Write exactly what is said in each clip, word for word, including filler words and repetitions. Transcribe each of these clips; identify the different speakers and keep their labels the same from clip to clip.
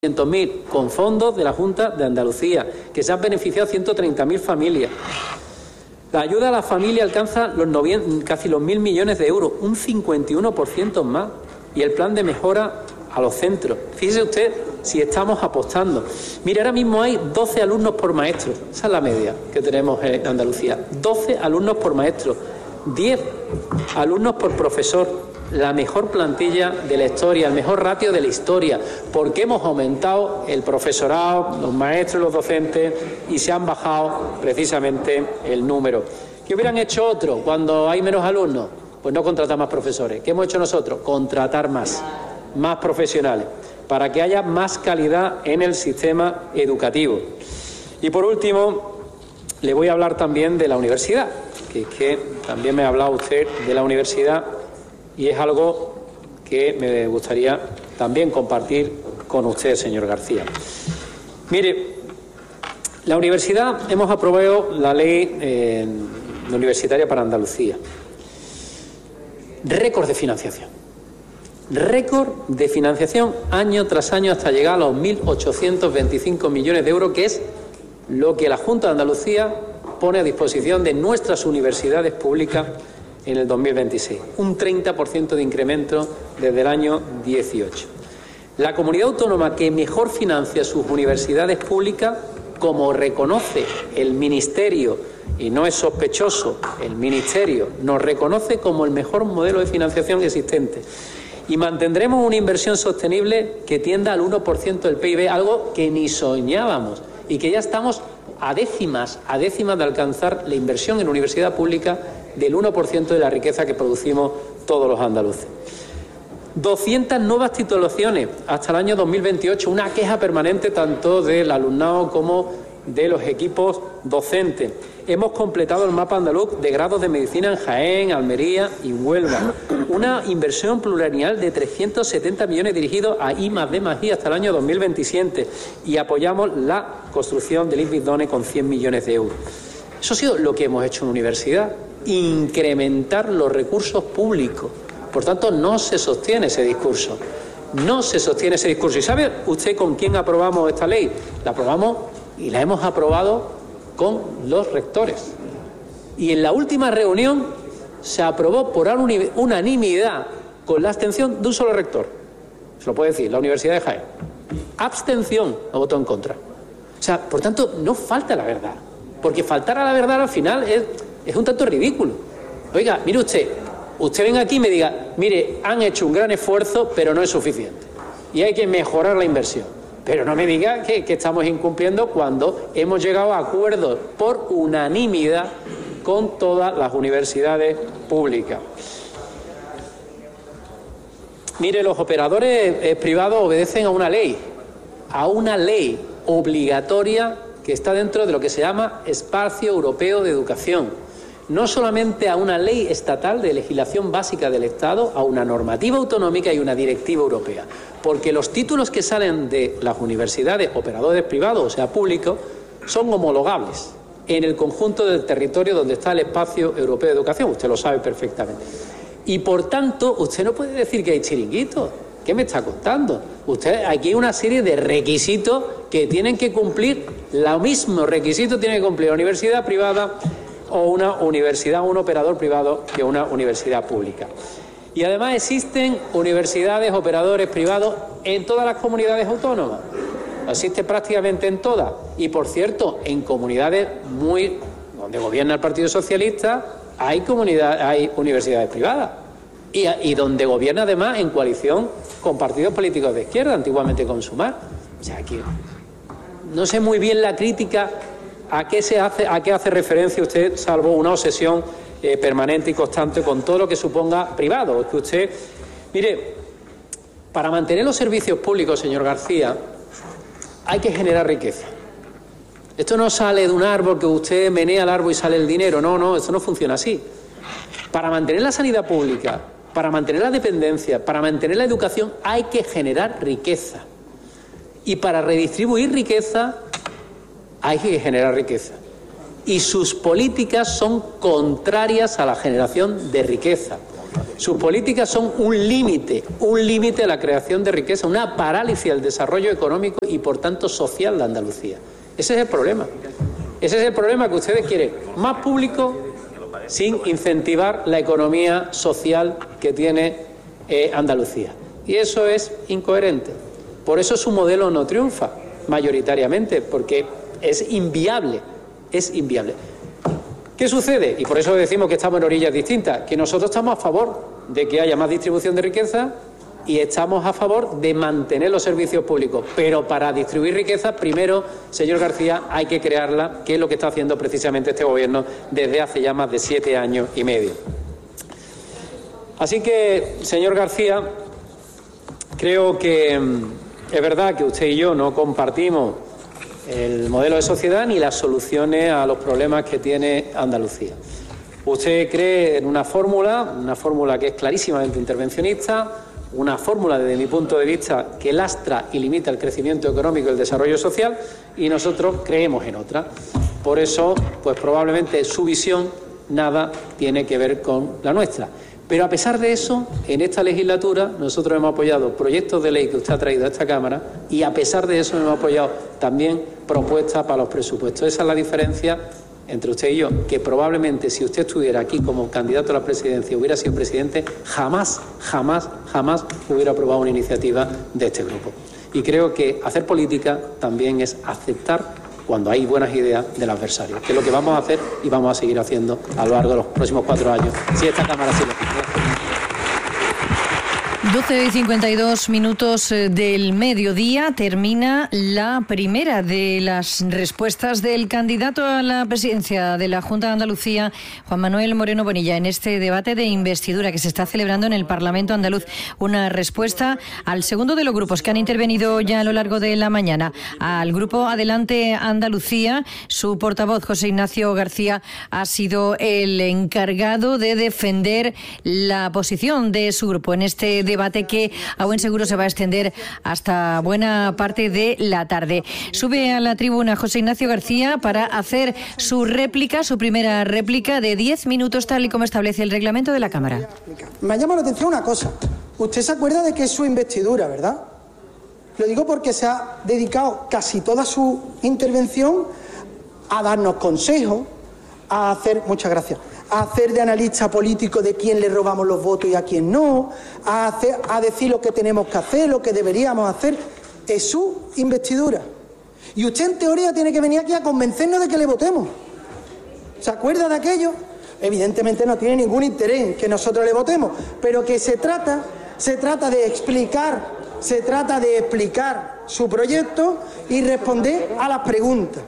Speaker 1: quinientos mil con fondos de la Junta de Andalucía, que se han beneficiado ciento treinta mil familias. La ayuda a la familia alcanza los novien, casi los mil millones de euros, un cincuenta y uno por ciento más. Y el plan de mejora a los centros. Fíjese usted si estamos apostando. Mire, ahora mismo hay doce alumnos por maestro. Esa es la media que tenemos en Andalucía. doce alumnos por maestro, diez alumnos por profesor. La mejor plantilla de la historia, el mejor ratio de la historia, porque hemos aumentado el profesorado, los maestros y los docentes, y se han bajado precisamente el número. ¿Qué hubieran hecho otros cuando hay menos alumnos? Pues no contratar más profesores. ¿Qué hemos hecho nosotros? Contratar más, más profesionales, para que haya más calidad en el sistema educativo. Y por último, le voy a hablar también de la universidad, que es que también me ha hablado usted de la universidad, y es algo que me gustaría también compartir con usted, señor García. Mire, la universidad, hemos aprobado la ley eh, universitaria para Andalucía. Récord de financiación. Récord de financiación año tras año hasta llegar a los mil ochocientos veinticinco millones de euros, que es lo que la Junta de Andalucía pone a disposición de nuestras universidades públicas en el dos mil veintiséis, un treinta por ciento de incremento desde el año dieciocho. La comunidad autónoma que mejor financia sus universidades públicas, como reconoce el Ministerio, y no es sospechoso, el Ministerio nos reconoce como el mejor modelo de financiación existente. Y mantendremos una inversión sostenible que tienda al uno por ciento del P I B, algo que ni soñábamos, y que ya estamos a décimas, a décimas de alcanzar la inversión en universidad pública del uno por ciento de la riqueza que producimos todos los andaluces. doscientas nuevas titulaciones hasta el año dos mil veintiocho, una queja permanente tanto del alumnado como de los equipos docentes. Hemos completado el mapa andaluz de grados de medicina en Jaén, Almería y Huelva. Una inversión plurianual de trescientos setenta millones dirigidos a I más D más I hasta el año dos mil veintisiete, y apoyamos la construcción del I F B I D O N E con cien millones de euros. Eso ha sido lo que hemos hecho en universidad, incrementar los recursos públicos. Por tanto, no se sostiene ese discurso. No se sostiene ese discurso. ¿Y sabe usted con quién aprobamos esta ley? La aprobamos y la hemos aprobado con los rectores. Y en la última reunión se aprobó por unanimidad con la abstención de un solo rector. Se lo puede decir, la Universidad de Jaén. Abstención, no votó en contra. O sea, por tanto, no falta la verdad. Porque faltar a la verdad al final es, es un tanto ridículo. Oiga, mire usted, usted venga aquí y me diga, mire, han hecho un gran esfuerzo, pero no es suficiente. Y hay que mejorar la inversión. Pero no me diga que, que estamos incumpliendo cuando hemos llegado a acuerdos por unanimidad con todas las universidades públicas. Mire, los operadores eh, privados obedecen a una ley, a una ley obligatoria que está dentro de lo que se llama Espacio Europeo de Educación. No solamente a una ley estatal de legislación básica del Estado, a una normativa autonómica y una directiva europea. Porque los títulos que salen de las universidades, operadores privados, o sea, públicos, son homologables en el conjunto del territorio donde está el Espacio Europeo de Educación. Usted lo sabe perfectamente. Y, por tanto, usted no puede decir que hay chiringuitos. ¿Qué me está contando? Usted, aquí hay una serie de requisitos que tienen que cumplir. Los mismos requisitos tiene que cumplir la universidad privada o una universidad, un operador privado que una universidad pública. Y además existen universidades, operadores privados en todas las comunidades autónomas. Existe prácticamente en todas. Y, por cierto, en comunidades muy donde gobierna el Partido Socialista hay, comunidad, hay universidades privadas. Y, y donde gobierna además en coalición con partidos políticos de izquierda, antiguamente con Sumar. O sea, aquí no sé muy bien la crítica a qué se hace, a qué hace referencia usted, salvo una obsesión eh, permanente y constante con todo lo que suponga privado. Que usted, mire, para mantener los servicios públicos, señor García, hay que generar riqueza. Esto no sale de un árbol que usted menea el árbol y sale el dinero. No, no, esto no funciona así. Para mantener la sanidad pública, para mantener la dependencia, para mantener la educación, hay que generar riqueza. Y para redistribuir riqueza, hay que generar riqueza. Y sus políticas son contrarias a la generación de riqueza. Sus políticas son un límite, un límite a la creación de riqueza, una parálisis al desarrollo económico y, por tanto, social de Andalucía. Ese es el problema. Ese es el problema, que ustedes quieren más público sin incentivar la economía social que tiene eh, Andalucía. Y eso es incoherente. Por eso su modelo no triunfa mayoritariamente, porque es inviable, es inviable. ¿Qué sucede? Y por eso decimos que estamos en orillas distintas, que nosotros estamos a favor de que haya más distribución de riqueza y estamos a favor de mantener los servicios públicos. Pero para distribuir riqueza, primero, señor García, hay que crearla, que es lo que está haciendo precisamente este Gobierno desde hace ya más de siete años y medio. Así que, señor García, creo que es verdad que usted y yo no compartimos el modelo de sociedad ni las soluciones a los problemas que tiene Andalucía. Usted cree en una fórmula, una fórmula que es clarísimamente intervencionista, una fórmula, desde mi punto de vista, que lastra y limita el crecimiento económico y el desarrollo social, y nosotros creemos en otra. Por eso, pues probablemente su visión nada tiene que ver con la nuestra. Pero a pesar de eso, en esta legislatura nosotros hemos apoyado proyectos de ley que usted ha traído a esta Cámara y a pesar de eso hemos apoyado también propuestas para los presupuestos. Esa es la diferencia entre usted y yo, que probablemente si usted estuviera aquí como candidato a la presidencia y hubiera sido presidente, jamás, jamás, jamás hubiera aprobado una iniciativa de este grupo. Y creo que hacer política también es aceptar cuando hay buenas ideas del adversario, que es lo que vamos a hacer y vamos a seguir haciendo a lo largo de los próximos cuatro años, si esta Cámara sí lo quiere.
Speaker 2: doce y cincuenta y dos minutos del mediodía termina la primera de las respuestas del candidato a la presidencia de la Junta de Andalucía, Juan Manuel Moreno Bonilla, en este debate de investidura que se está celebrando en el Parlamento andaluz. Una respuesta al segundo de los grupos que han intervenido ya a lo largo de la mañana. Al grupo Adelante Andalucía, su portavoz, José Ignacio García, ha sido el encargado de defender la posición de su grupo en este debate que a buen seguro se va a extender hasta buena parte de la tarde. Sube a la tribuna José Ignacio García para hacer su réplica, su primera réplica de diez minutos, tal y como establece el reglamento de la Cámara.
Speaker 3: Me ha llamado la atención una cosa. Usted se acuerda de que es su investidura, ¿verdad? Lo digo porque se ha dedicado casi toda su intervención a darnos consejos, a hacer... Muchas gracias. A hacer de analista político de quién le robamos los votos y a quién no, a, hacer, a decir lo que tenemos que hacer, lo que deberíamos hacer. Es su investidura. Y usted, en teoría, tiene que venir aquí a convencernos de que le votemos. ¿Se acuerda de aquello? Evidentemente no tiene ningún interés en que nosotros le votemos, pero que se trata, se trata de explicar, se trata de explicar su proyecto y responder a las preguntas.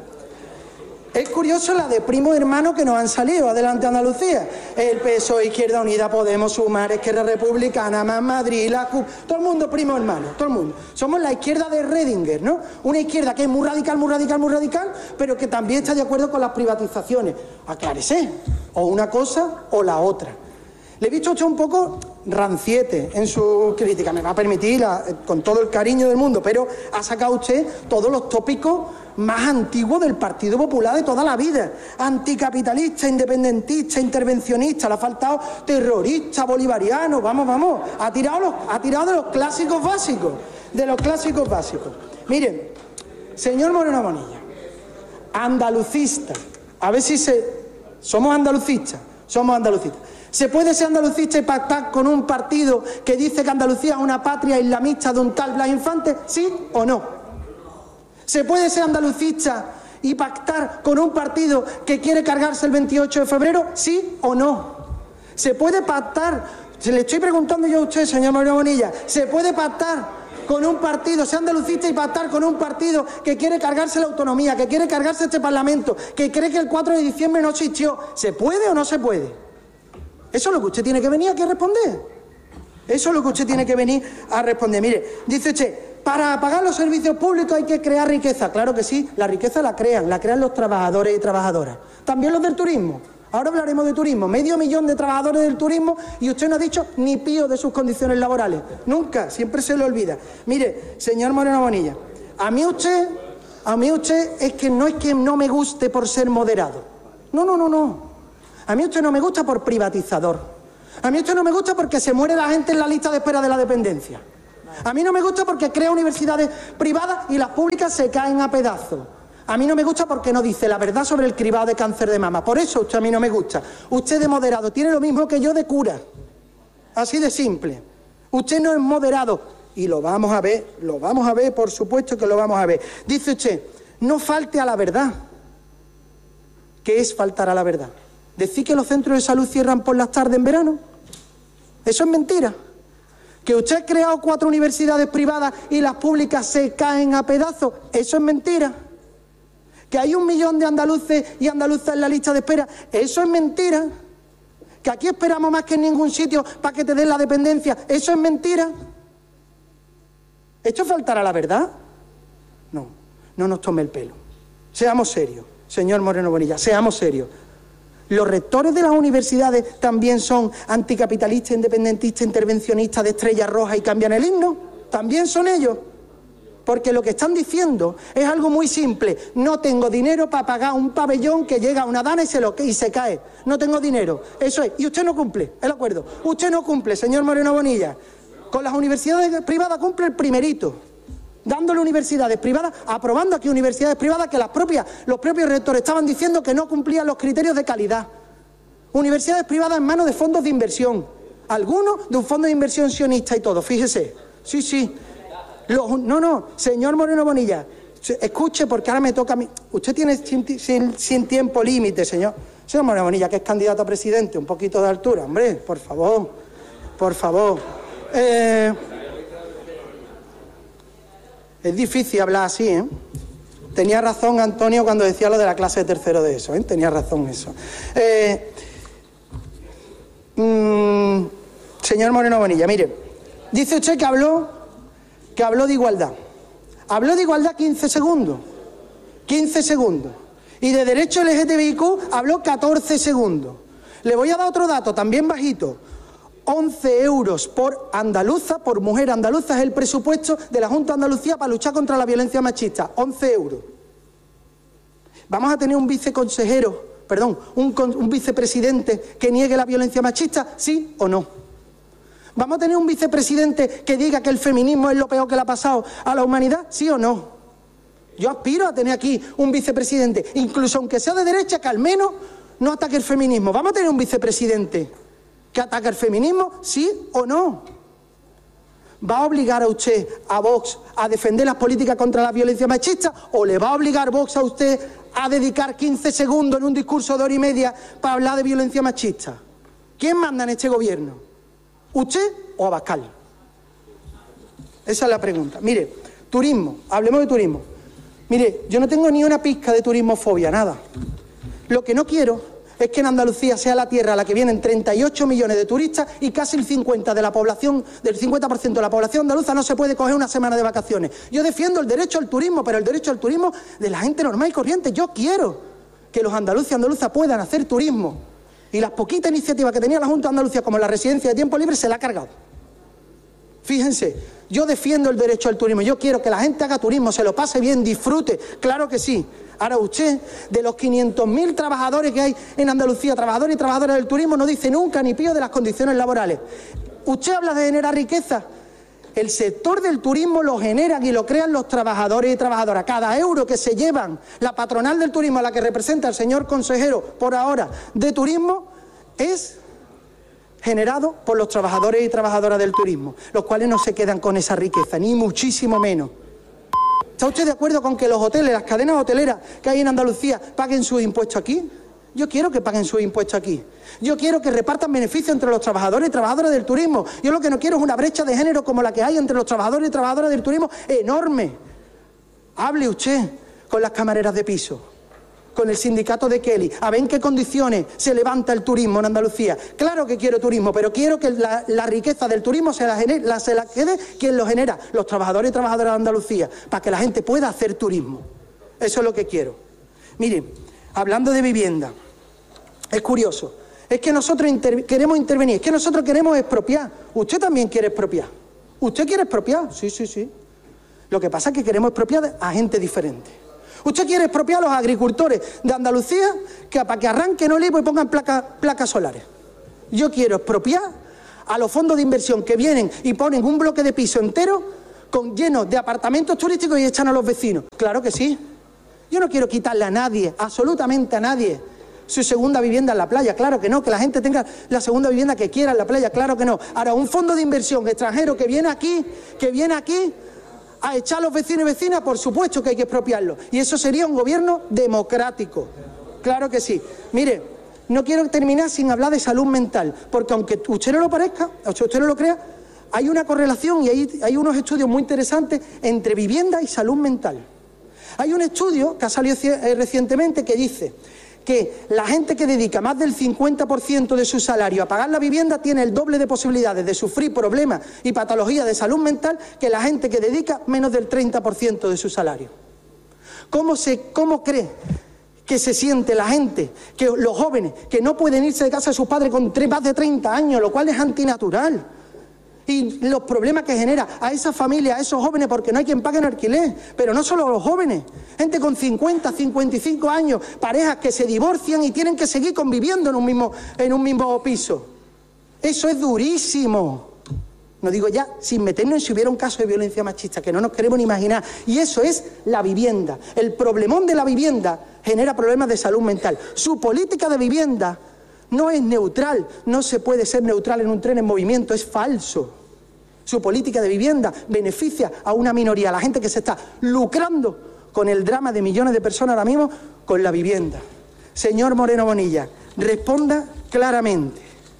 Speaker 3: Es curioso la de primos hermanos que nos han salido Adelante Andalucía. El P S O E, Izquierda Unida, Podemos, Sumar, Esquerra Republicana, Más Madrid, la C U P, todo el mundo primo hermano, todo el mundo. Somos la izquierda de Redinger, ¿no? Una izquierda que es muy radical, muy radical, muy radical, pero que también está de acuerdo con las privatizaciones. Aclárese, o una cosa o la otra. Le he visto a usted un poco ranciete en su crítica, me va a permitir, la, con todo el cariño del mundo, pero ha sacado usted todos los tópicos más antiguo del Partido Popular de toda la vida. Anticapitalista, independentista, intervencionista, le ha faltado terrorista, bolivariano, vamos, vamos, ha tirado, los, ha tirado de los clásicos básicos, de los clásicos básicos. Miren, señor Moreno Bonilla, andalucista, a ver si se... Somos andalucistas, somos andalucistas. ¿Se puede ser andalucista y pactar con un partido que dice que Andalucía es una patria islamista de un tal Blas Infante? ¿Sí o no? ¿Se puede ser andalucista y pactar con un partido que quiere cargarse el veintiocho de febrero? ¿Sí o no? ¿Se puede pactar? Se le estoy preguntando yo a usted, señor Moreno Bonilla, ¿se puede pactar con un partido, ser andalucista y pactar con un partido que quiere cargarse la autonomía, que quiere cargarse este Parlamento, que cree que el cuatro de diciembre no existió? ¿Se puede o no se puede? Eso es lo que usted tiene que venir aquí a responder. Eso es lo que usted tiene que venir a responder. Mire, dice usted, para pagar los servicios públicos hay que crear riqueza. Claro que sí, la riqueza la crean, la crean los trabajadores y trabajadoras. También los del turismo. Ahora hablaremos de turismo. Medio millón de trabajadores del turismo y usted no ha dicho ni pío de sus condiciones laborales. Nunca, siempre se lo olvida. Mire, señor Moreno Bonilla, a mí usted, a mí usted es que no es que no me guste por ser moderado. No, no, no, no. A mí usted no me gusta por privatizador. A mí esto no me gusta porque se muere la gente en la lista de espera de la dependencia. A mí no me gusta porque crea universidades privadas y las públicas se caen a pedazos. A mí no me gusta porque no dice la verdad sobre el cribado de cáncer de mama. Por eso usted a mí no me gusta. Usted de moderado tiene lo mismo que yo de cura. Así de simple. Usted no es moderado. Y lo vamos a ver, lo vamos a ver, por supuesto que lo vamos a ver. Dice usted, no falte a la verdad. ¿Qué es faltar a la verdad? ¿Decir que los centros de salud cierran por las tardes en verano? Eso es mentira. ¿Que usted ha creado cuatro universidades privadas y las públicas se caen a pedazos? Eso es mentira. ¿Que hay un millón de andaluces y andaluzas en la lista de espera? Eso es mentira. ¿Que aquí esperamos más que en ningún sitio para que te den la dependencia? Eso es mentira. ¿Esto es faltar a la verdad? No, no nos tome el pelo. Seamos serios, señor Moreno Bonilla, seamos serios. Los rectores de las universidades también son anticapitalistas, independentistas, intervencionistas de estrella roja y cambian el himno. También son ellos. Porque lo que están diciendo es algo muy simple. No tengo dinero para pagar un pabellón que llega a una dana y se, lo, y se cae. No tengo dinero. Eso es. Y usted no cumple el acuerdo. Usted no cumple, señor Moreno Bonilla. Con las universidades privadas cumple el primerito. Dándole universidades privadas, aprobando aquí universidades privadas que las propias, los propios rectores estaban diciendo que no cumplían los criterios de calidad. Universidades privadas en manos de fondos de inversión. Algunos de un fondo de inversión sionista y todo, fíjese. Sí, sí. Los, no, no, señor Moreno Bonilla, escuche porque ahora me toca a mí. Usted tiene sin, sin, sin tiempo límite, señor. Señor Moreno Bonilla, que es candidato a presidente, un poquito de altura, hombre, por favor, por favor. Eh, es difícil hablar así, ¿eh? Tenía razón Antonio cuando decía lo de la clase de tercero de eso, ¿eh? Tenía razón eso. Eh, mmm, señor Moreno Bonilla, mire, dice usted que habló... que habló de igualdad. Habló de igualdad quince segundos. quince segundos. Y de derecho L G T B I Q habló catorce segundos. Le voy a dar otro dato, también bajito. once euros por andaluza, por mujer andaluza, es el presupuesto de la Junta de Andalucía para luchar contra la violencia machista. once euros. Vamos a tener un viceconsejero, perdón, un, un vicepresidente que niegue la violencia machista, ¿sí o no? ¿Vamos a tener un vicepresidente que diga que el feminismo es lo peor que le ha pasado a la humanidad? ¿Sí o no? Yo aspiro a tener aquí un vicepresidente, incluso aunque sea de derecha, que al menos no ataque el feminismo. ¿Vamos a tener un vicepresidente que ataque el feminismo? ¿Sí o no? ¿Va a obligar a usted, a Vox, a defender las políticas contra la violencia machista? ¿O le va a obligar Vox a usted a dedicar quince segundos en un discurso de hora y media para hablar de violencia machista? ¿Quién manda en este gobierno? ¿Usted o Abascal? Esa es la pregunta. Mire, turismo, hablemos de turismo. Mire, yo no tengo ni una pizca de turismofobia, nada. Lo que no quiero es que en Andalucía sea la tierra a la que vienen treinta y ocho millones de turistas y casi el cincuenta de la población, del cincuenta por ciento de la población andaluza no se puede coger una semana de vacaciones. Yo defiendo el derecho al turismo, pero el derecho al turismo de la gente normal y corriente. Yo quiero que los andaluces y andaluzas puedan hacer turismo. Y las poquitas iniciativas que tenía la Junta de Andalucía, como la residencia de tiempo libre, se la ha cargado. Fíjense, yo defiendo el derecho al turismo. Yo quiero que la gente haga turismo, se lo pase bien, disfrute. Claro que sí. Ahora usted, de los quinientos mil trabajadores que hay en Andalucía, trabajadores y trabajadoras del turismo, no dice nunca ni pío de las condiciones laborales. Usted habla de generar riqueza. El sector del turismo lo generan y lo crean los trabajadores y trabajadoras. Cada euro que se llevan la patronal del turismo, a la que representa el señor consejero, por ahora, de turismo, es generado por los trabajadores y trabajadoras del turismo, los cuales no se quedan con esa riqueza, ni muchísimo menos. ¿Está usted de acuerdo con que los hoteles, las cadenas hoteleras que hay en Andalucía, paguen sus impuestos aquí? Yo quiero que paguen sus impuestos aquí. Yo quiero que repartan beneficios entre los trabajadores y trabajadoras del turismo. Yo lo que no quiero es una brecha de género como la que hay entre los trabajadores y trabajadoras del turismo, enorme. Hable usted con las camareras de piso, con el sindicato de Kelly, a ver en qué condiciones se levanta el turismo en Andalucía. Claro que quiero turismo, pero quiero que la, la riqueza del turismo se la, genere, la, se la quede quien lo genera, los trabajadores y trabajadoras de Andalucía, para que la gente pueda hacer turismo. Eso es lo que quiero. Miren, hablando de vivienda, es curioso, es que nosotros inter queremos intervenir, es que nosotros queremos expropiar. Usted también quiere expropiar. ¿Usted quiere expropiar? Sí, sí, sí. Lo que pasa es que queremos expropiar a gente diferente. Usted quiere expropiar a los agricultores de Andalucía que para que arranquen olivo y pongan placa, placas solares. Yo quiero expropiar a los fondos de inversión que vienen y ponen un bloque de piso entero con llenos de apartamentos turísticos y echan a los vecinos. Claro que sí. Yo no quiero quitarle a nadie, absolutamente a nadie, su segunda vivienda en la playa. Claro que no. Que la gente tenga la segunda vivienda que quiera en la playa. Claro que no. Ahora, un fondo de inversión extranjero que viene aquí, que viene aquí a echar a los vecinos y vecinas, por supuesto que hay que expropiarlo. Y eso sería un gobierno democrático. Claro que sí. Mire, no quiero terminar sin hablar de salud mental, porque aunque usted no lo parezca, aunque usted no lo crea, hay una correlación y hay, hay unos estudios muy interesantes entre vivienda y salud mental. Hay un estudio que ha salido recientemente que dice que la gente que dedica más del cincuenta por ciento de su salario a pagar la vivienda tiene el doble de posibilidades de sufrir problemas y patologías de salud mental que la gente que dedica menos del treinta por ciento de su salario. ¿Cómo, se, cómo cree que se siente la gente, que los jóvenes, que no pueden irse de casa de sus padres con más de treinta años, lo cual es antinatural? Y los problemas que genera a esa familia, a esos jóvenes, porque no hay quien pague en alquiler. Pero no solo los jóvenes, gente con cincuenta, cincuenta y cinco años, parejas que se divorcian y tienen que seguir conviviendo en un mismo, en un mismo piso. Eso es durísimo. No digo ya sin meternos en si hubiera un caso de violencia machista, que no nos queremos ni imaginar. Y eso es la vivienda. El problemón de la vivienda genera problemas de salud mental. Su política de vivienda no es neutral, no se puede ser neutral en un tren en movimiento, es falso. Su política de vivienda beneficia a una minoría, a la gente que se está lucrando con el drama de millones de personas ahora mismo con la vivienda. Señor Moreno Bonilla, responda claramente.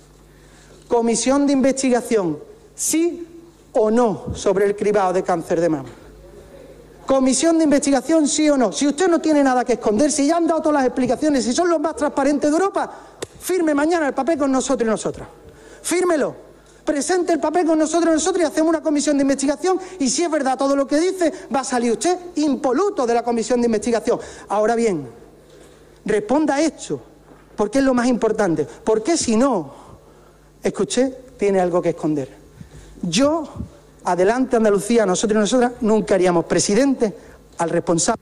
Speaker 3: Comisión de investigación, ¿sí o no sobre el cribado de cáncer de mama? Comisión de investigación, ¿sí o no? Si usted no tiene nada que esconder, si ya han dado todas las explicaciones, si son los más transparentes de Europa, firme mañana el papel con nosotros y nosotras. Fírmelo. Presente el papel con nosotros y nosotros y hacemos una comisión de investigación y si es verdad todo lo que dice, va a salir usted impoluto de la comisión de investigación. Ahora bien, responda a esto, porque es lo más importante. Porque si no, es que usted tiene algo que esconder. Yo, adelante Andalucía, nosotros y nosotras, nunca haríamos presidente al responsable.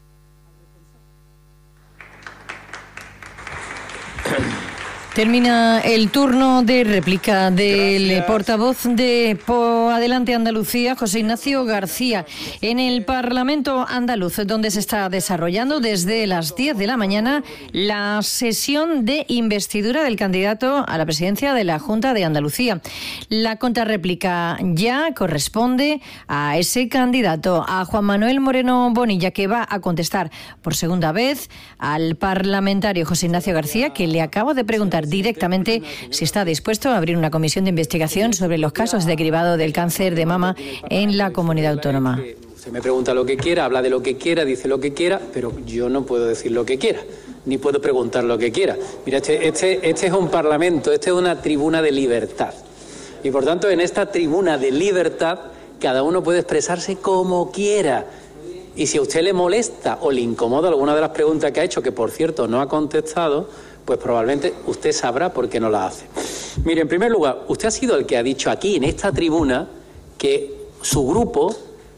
Speaker 2: Termina el turno de réplica del
Speaker 1: Gracias.
Speaker 2: portavoz de Po Adelante Andalucía, José Ignacio García, en el Parlamento andaluz, donde se está desarrollando desde las diez de la mañana la sesión de investidura del candidato a la presidencia de la Junta de Andalucía. La contrarréplica ya corresponde a ese candidato, a Juan Manuel Moreno Bonilla, que va a contestar por segunda vez al parlamentario José Ignacio García, que le acaba de preguntar directamente si está dispuesto a abrir una comisión de investigación sobre los casos de cribado del cáncer de mama en la comunidad autónoma.
Speaker 1: Usted me pregunta lo que quiera, habla de lo que quiera, dice lo que quiera, pero yo no puedo decir lo que quiera, ni puedo preguntar lo que quiera. Mira, este, este, este es un parlamento, este es una tribuna de libertad. Y por tanto, en esta tribuna de libertad, cada uno puede expresarse como quiera. Y si a usted le molesta o le incomoda alguna de las preguntas que ha hecho, que por cierto no ha contestado, pues probablemente usted sabrá por qué no la hace. Mire, en primer lugar, usted ha sido el que ha dicho aquí, en esta tribuna, que su grupo,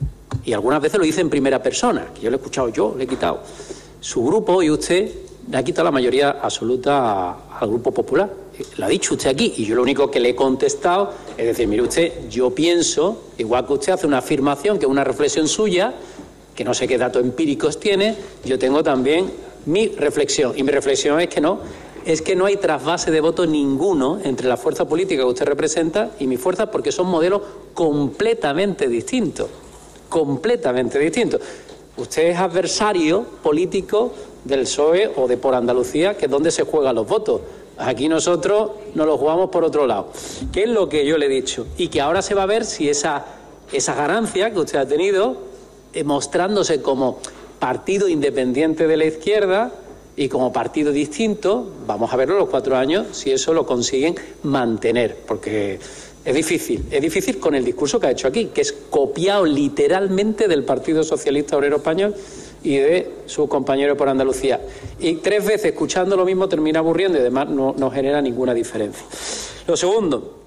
Speaker 1: y algunas veces lo dice en primera persona, que yo lo he escuchado yo, le he quitado, su grupo y usted le ha quitado la mayoría absoluta a, al Grupo Popular. Lo ha dicho usted aquí, y yo lo único que le he contestado es decir, mire usted, yo pienso, igual que usted hace una afirmación, que es una reflexión suya, que no sé qué datos empíricos tiene, yo tengo también mi reflexión, y mi reflexión es que no, es que no hay trasvase de voto ninguno entre la fuerza política que usted representa y mi fuerza, porque son modelos completamente distintos, completamente distintos. Usted es adversario político del P S O E o de Por Andalucía, que es donde se juegan los votos. Aquí nosotros nos los jugamos por otro lado, que es lo que yo le he dicho, y que ahora se va a ver si esa, esa ganancia que usted ha tenido, eh, mostrándose como partido independiente de la izquierda y como partido distinto, vamos a verlo los cuatro años, si eso lo consiguen mantener, porque es difícil, es difícil con el discurso que ha hecho aquí, que es copiado literalmente del Partido Socialista Obrero Español y de sus compañeros por Andalucía. Y tres veces escuchando lo mismo termina aburriendo y además no, no genera ninguna diferencia. Lo segundo,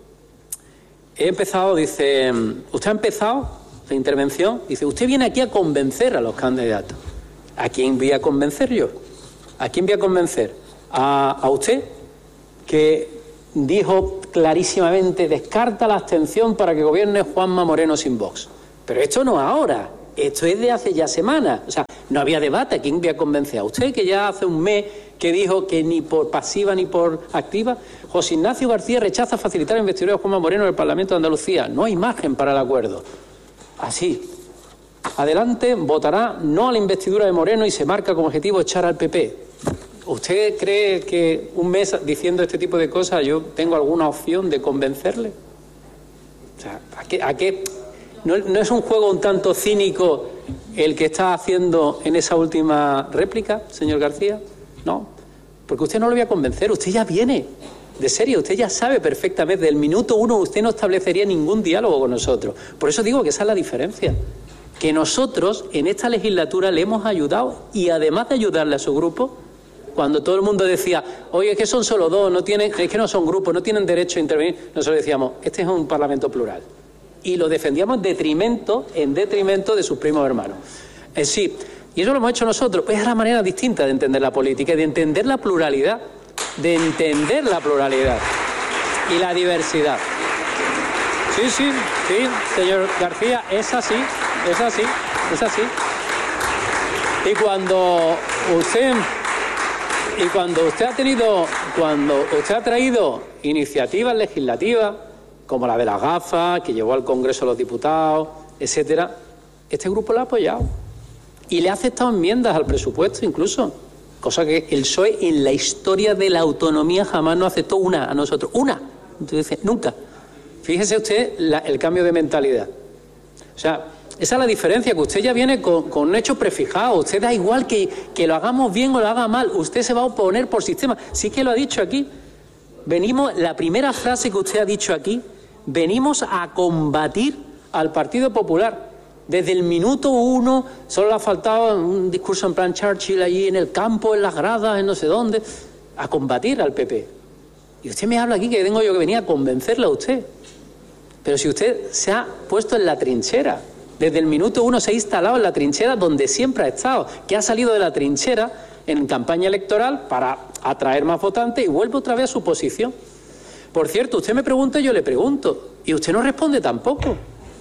Speaker 1: he empezado, dice, usted ha empezado la intervención, dice, usted viene aquí a convencer a los candidatos. ¿A quién voy a convencer yo? ¿A quién voy a convencer? A, a usted, que dijo clarísimamente, descarta la abstención para que gobierne Juanma Moreno sin Vox. Pero esto no ahora, esto es de hace ya semanas. O sea, no había debate. ¿Quién voy a convencer? ¿A usted, que ya hace un mes que dijo que ni por pasiva ni por activa? José Ignacio García rechaza facilitar la investidura de Juanma Moreno en el Parlamento de Andalucía. No hay margen para el acuerdo. Así. Adelante, votará no a la investidura de Moreno y se marca como objetivo echar al P P. ¿Usted cree que un mes diciendo este tipo de cosas yo tengo alguna opción de convencerle? O sea, ¿a qué, a qué? ¿No, ¿No es un juego un tanto cínico el que está haciendo en esa última réplica, señor García? No, porque usted no lo voy a convencer, usted ya viene, de serio, usted ya sabe perfectamente, del minuto uno usted no establecería ningún diálogo con nosotros. Por eso digo que esa es la diferencia, que nosotros en esta legislatura le hemos ayudado y además de ayudarle a su grupo, cuando todo el mundo decía, oye, es que son solo dos, no tienen, es que no son grupos, no tienen derecho a intervenir, nosotros decíamos, este es un parlamento plural. Y lo defendíamos en detrimento, en detrimento de sus primos hermanos. Eh, sí, y eso lo hemos hecho nosotros. Pues es la manera distinta de entender la política, de entender la pluralidad, de entender la pluralidad y la diversidad. Sí, sí, sí, señor García, es así, es así, es así. Y cuando usted... Y cuando usted ha tenido, cuando usted ha traído iniciativas legislativas, como la de las gafas, que llevó al Congreso a los diputados, etcétera, este grupo la ha apoyado. Y le ha aceptado enmiendas al presupuesto incluso, cosa que el P S O E en la historia de la autonomía jamás nos aceptó una a nosotros. Una. Entonces, nunca. Fíjese usted la, el cambio de mentalidad. O sea, esa es la diferencia, que usted ya viene con, con un hecho prefijado. Usted da igual que, que lo hagamos bien o lo haga mal. Usted se va a oponer por sistema. Sí que lo ha dicho aquí. Venimos, la primera frase que usted ha dicho aquí, venimos a combatir al Partido Popular. Desde el minuto uno, solo le ha faltado un discurso en plan Churchill allí en el campo, en las gradas, en no sé dónde, a combatir al P P. Y usted me habla aquí que tengo yo que venir a convencerle a usted. Pero si usted se ha puesto en la trinchera, desde el minuto uno se ha instalado en la trinchera donde siempre ha estado, que ha salido de la trinchera en campaña electoral para atraer más votantes y vuelve otra vez a su posición. Por cierto, usted me pregunta y yo le pregunto, y usted no responde tampoco.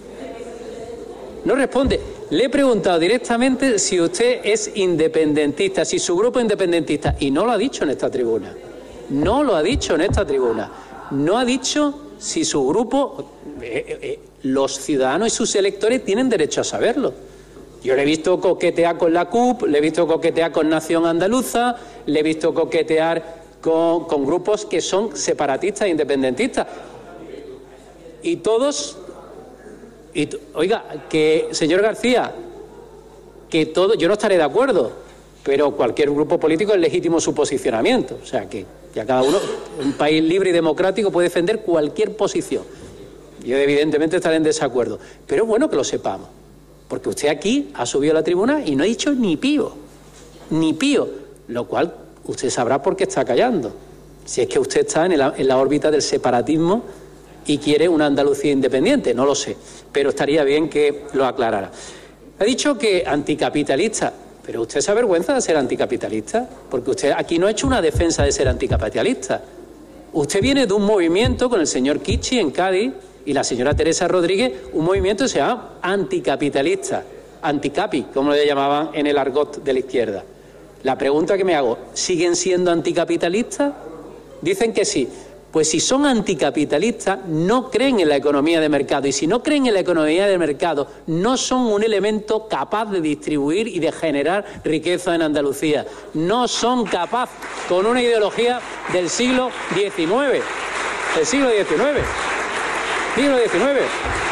Speaker 1: No responde. Le he preguntado directamente si usted es independentista, si su grupo es independentista, y no lo ha dicho en esta tribuna. No lo ha dicho en esta tribuna. No ha dicho si su grupo, eh, eh, los ciudadanos y sus electores tienen derecho a saberlo. Yo le he visto coquetear con la C U P, le he visto coquetear con Nación Andaluza, le he visto coquetear con, con grupos que son separatistas e independentistas. Y todos... Y, oiga, que, señor García, que todo, yo no estaré de acuerdo, pero cualquier grupo político es legítimo su posicionamiento. O sea, que ya cada uno, un país libre y democrático, puede defender cualquier posición. Yo evidentemente estaré en desacuerdo, pero es bueno que lo sepamos, porque usted aquí ha subido a la tribuna y no ha dicho ni pío, ni pío, lo cual usted sabrá por qué está callando, si es que usted está en la, en la órbita del separatismo y quiere una Andalucía independiente, no lo sé, pero estaría bien que lo aclarara. Ha dicho que anticapitalista, pero usted se avergüenza de ser anticapitalista, porque usted aquí no ha hecho una defensa de ser anticapitalista. Usted viene de un movimiento con el señor Kichi en Cádiz y la señora Teresa Rodríguez, un movimiento que se llama anticapitalista, anticapi, como le llamaban en el argot de la izquierda. La pregunta que me hago, ¿siguen siendo anticapitalistas? Dicen que sí. Pues si son anticapitalistas, no creen en la economía de mercado. Y si no creen en la economía de mercado, no son un elemento capaz de distribuir y de generar riqueza en Andalucía. No son capaces, con una ideología del siglo diecinueve. Del siglo diecinueve. Siglo diecinueve.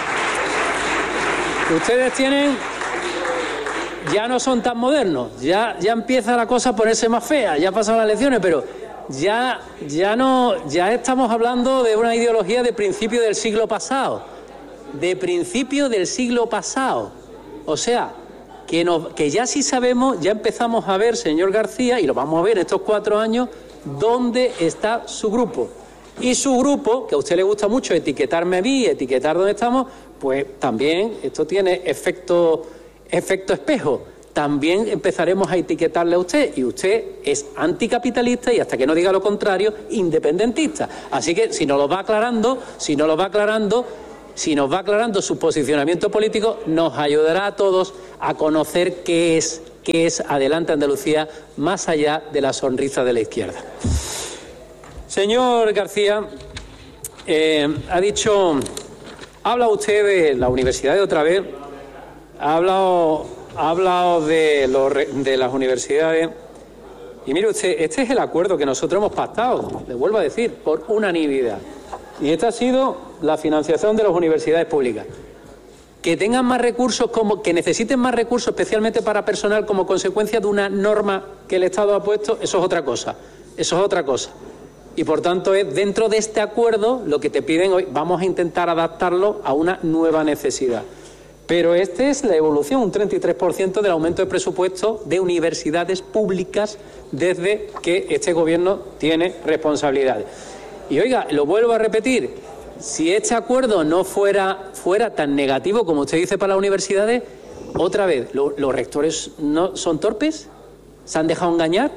Speaker 1: Ustedes tienen... Ya no son tan modernos. Ya, ya empieza la cosa a ponerse más fea. Ya pasan las elecciones, pero... Ya, ya, no, ya estamos hablando de una ideología de principio del siglo pasado, de principio del siglo pasado. O sea, que, nos, que ya sí sabemos, ya empezamos a ver, señor García, y lo vamos a ver en estos cuatro años, dónde está su grupo. Y su grupo, que a usted le gusta mucho etiquetarme a mí, etiquetar dónde estamos, pues también esto tiene efecto, efecto espejo. también empezaremos a etiquetarle a usted, y usted es anticapitalista y, hasta que no diga lo contrario, independentista. Así que si nos lo va aclarando, si nos lo va aclarando, si nos va aclarando su posicionamiento político, nos ayudará a todos a conocer qué es, qué es Adelante Andalucía, más allá de la sonrisa de la izquierda. Señor García, eh, ha dicho, ha hablado usted de la universidad de otra vez, ha hablado, ha hablado de, los, de las universidades, y mire usted, este es el acuerdo que nosotros hemos pactado, le vuelvo a decir, por unanimidad. Y esta ha sido la financiación de las universidades públicas. Que tengan más recursos, como que necesiten más recursos, especialmente para personal, como consecuencia de una norma que el Estado ha puesto, eso es otra cosa. Eso es otra cosa. Y por tanto, es dentro de este acuerdo lo que te piden hoy, vamos a intentar adaptarlo a una nueva necesidad. Pero esta es la evolución, un treinta y tres por ciento del aumento de presupuesto de universidades públicas desde que este Gobierno tiene responsabilidades. Y oiga, lo vuelvo a repetir, si este acuerdo no fuera, fuera tan negativo como usted dice para las universidades, otra vez, ¿lo, ¿los rectores no son torpes? ¿Se han dejado engañar?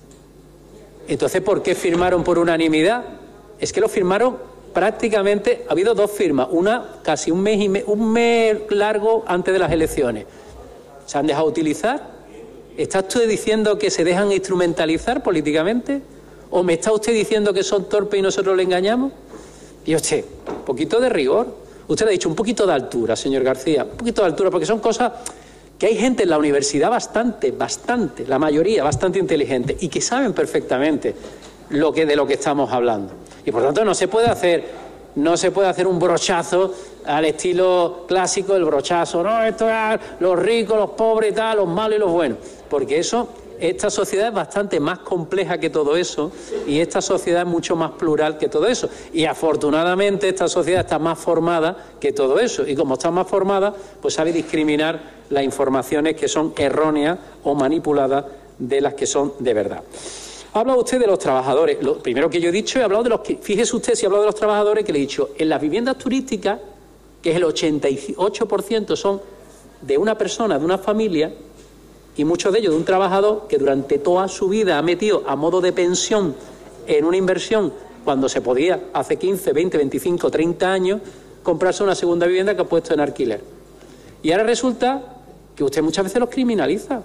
Speaker 1: Entonces, ¿por qué firmaron por unanimidad? Es que lo firmaron prácticamente, ha habido dos firmas, una casi un mes, y me, un mes largo antes de las elecciones. ¿Se han dejado utilizar? ¿Está usted diciendo que se dejan instrumentalizar políticamente? ¿O me está usted diciendo que son torpes y nosotros le engañamos? Y usted, un poquito de rigor. Usted le ha dicho un poquito de altura, señor García, un poquito de altura, porque son cosas que hay gente en la universidad bastante, bastante, la mayoría bastante inteligente y que saben perfectamente lo que, de lo que estamos hablando. Y por tanto no se puede hacer, no se puede hacer un brochazo al estilo clásico, el brochazo, no, esto es los ricos, los pobres y tal, los malos y los buenos, porque eso... Esta sociedad es bastante más compleja que todo eso y esta sociedad es mucho más plural que todo eso. Y afortunadamente esta sociedad está más formada que todo eso. Y como está más formada, pues sabe discriminar las informaciones que son erróneas o manipuladas de las que son de verdad. Ha hablado usted de los trabajadores. Lo primero que yo he dicho, he hablado de los que... Fíjese usted si ha hablado de los trabajadores, que le he dicho, en las viviendas turísticas, que es el ochenta y ocho por ciento son de una persona, de una familia, y muchos de ellos de un trabajador que durante toda su vida ha metido a modo de pensión en una inversión cuando se podía hace quince, veinte, veinticinco, treinta años comprarse una segunda vivienda que ha puesto en alquiler. Y ahora resulta que usted muchas veces los criminaliza.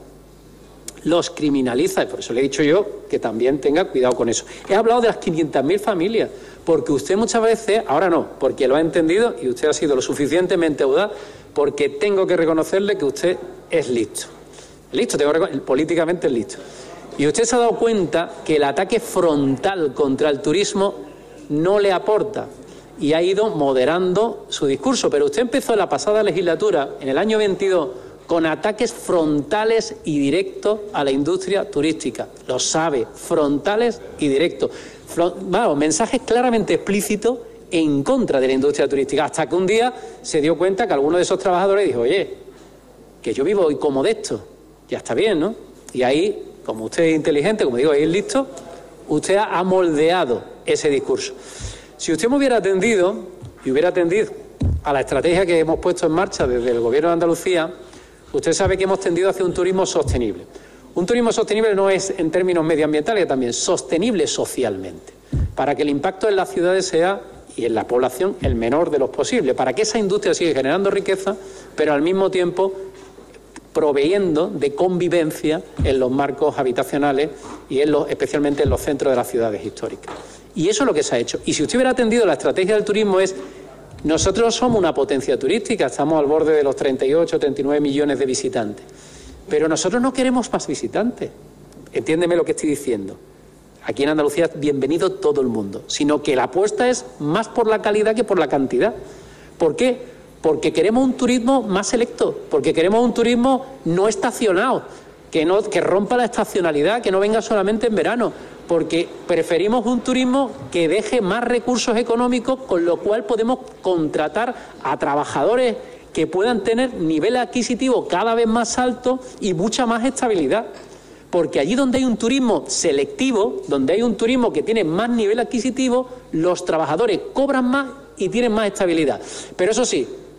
Speaker 1: Los criminaliza, y por eso le he dicho yo que también tenga cuidado con eso. He hablado de las quinientas mil familias, porque usted muchas veces, ahora no, porque lo ha entendido y usted ha sido lo suficientemente audaz, porque tengo que reconocerle que usted es listo. Listo, tengo que políticamente es listo. Y usted se ha dado cuenta que el ataque frontal contra el turismo no le aporta y ha ido moderando su discurso. Pero usted empezó la pasada legislatura, en el año veintidós, con ataques frontales y directos a la industria turística. Lo sabe, frontales y directos. Vamos, mensajes claramente explícitos en contra de la industria turística. Hasta que un día se dio cuenta que alguno de esos trabajadores dijo, oye, que yo vivo hoy como de esto. Ya está bien, ¿no? Y ahí, como usted es inteligente, como digo, ahí es listo, usted ha moldeado ese discurso. Si usted me hubiera atendido y hubiera atendido a la estrategia que hemos puesto en marcha desde el Gobierno de Andalucía, usted sabe que hemos tendido hacia un turismo sostenible. Un turismo sostenible no es en términos medioambientales, también sostenible socialmente, para que el impacto en las ciudades sea, y en la población, el menor de los posibles, para que esa industria siga generando riqueza, pero al mismo tiempo proveyendo de convivencia en los marcos habitacionales y en los, especialmente en los centros de las ciudades históricas. Y eso es lo que se ha hecho. Y si usted hubiera atendido, la estrategia del turismo es, nosotros somos una potencia turística, estamos al borde de los treinta y ocho, treinta y nueve millones de visitantes, pero nosotros no queremos más visitantes. Entiéndeme lo que estoy diciendo. Aquí en Andalucía es bienvenido todo el mundo, sino que la apuesta es más por la calidad que por la cantidad. ¿Por qué? Porque queremos un turismo más selecto, porque queremos un turismo no estacionado, que, no, que rompa la estacionalidad, que no venga solamente en verano, porque preferimos un turismo que deje más recursos económicos, con lo cual podemos contratar a trabajadores que puedan tener nivel adquisitivo cada vez más alto y mucha más estabilidad. Porque allí donde hay un turismo selectivo, donde hay un turismo que tiene más nivel adquisitivo, los trabajadores cobran más y tienen más estabilidad. Pero eso sí,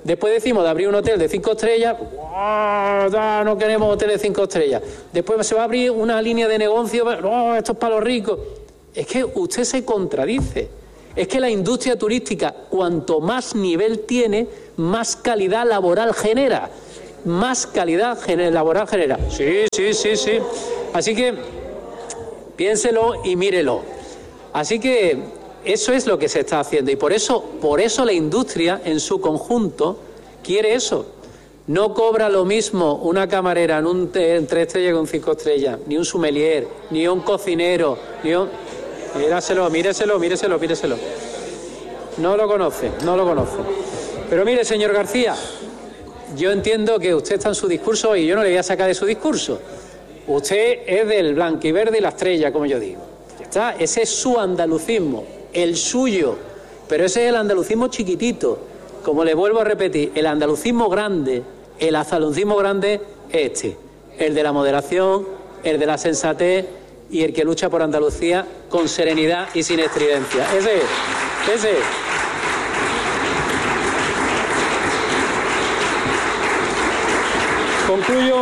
Speaker 1: Después decimos de abrir un hotel de cinco estrellas, ¡oh, no queremos hotel de cinco estrellas! Después se va a abrir una línea de negocio, ¡oh, esto es para los ricos! Es que usted se contradice. Es que la industria turística, cuanto más nivel tiene, más calidad laboral genera. Más calidad laboral genera. Sí, sí, sí, sí. Así que piénselo y mírelo. Así que eso es lo que se está haciendo y por eso, por eso la industria en su conjunto quiere eso. No cobra lo mismo una camarera en un en tres estrellas que un cinco estrellas, ni un sommelier, ni un cocinero, ni un... Míraselo, míreselo, míreselo, míreselo. No lo conoce, no lo conoce. Pero mire, señor García, yo entiendo que usted está en su discurso y yo no le voy a sacar de su discurso. Usted es del blanquiverde y la estrella, como yo digo. Ya está, ese es su andalucismo. El suyo, pero ese es el andalucismo chiquitito. Como le vuelvo a repetir, el andalucismo grande, el andalucismo grande es este, el de la moderación, el de la sensatez y el que lucha por Andalucía con serenidad y sin estridencia. Ese es, ese es. Concluyo,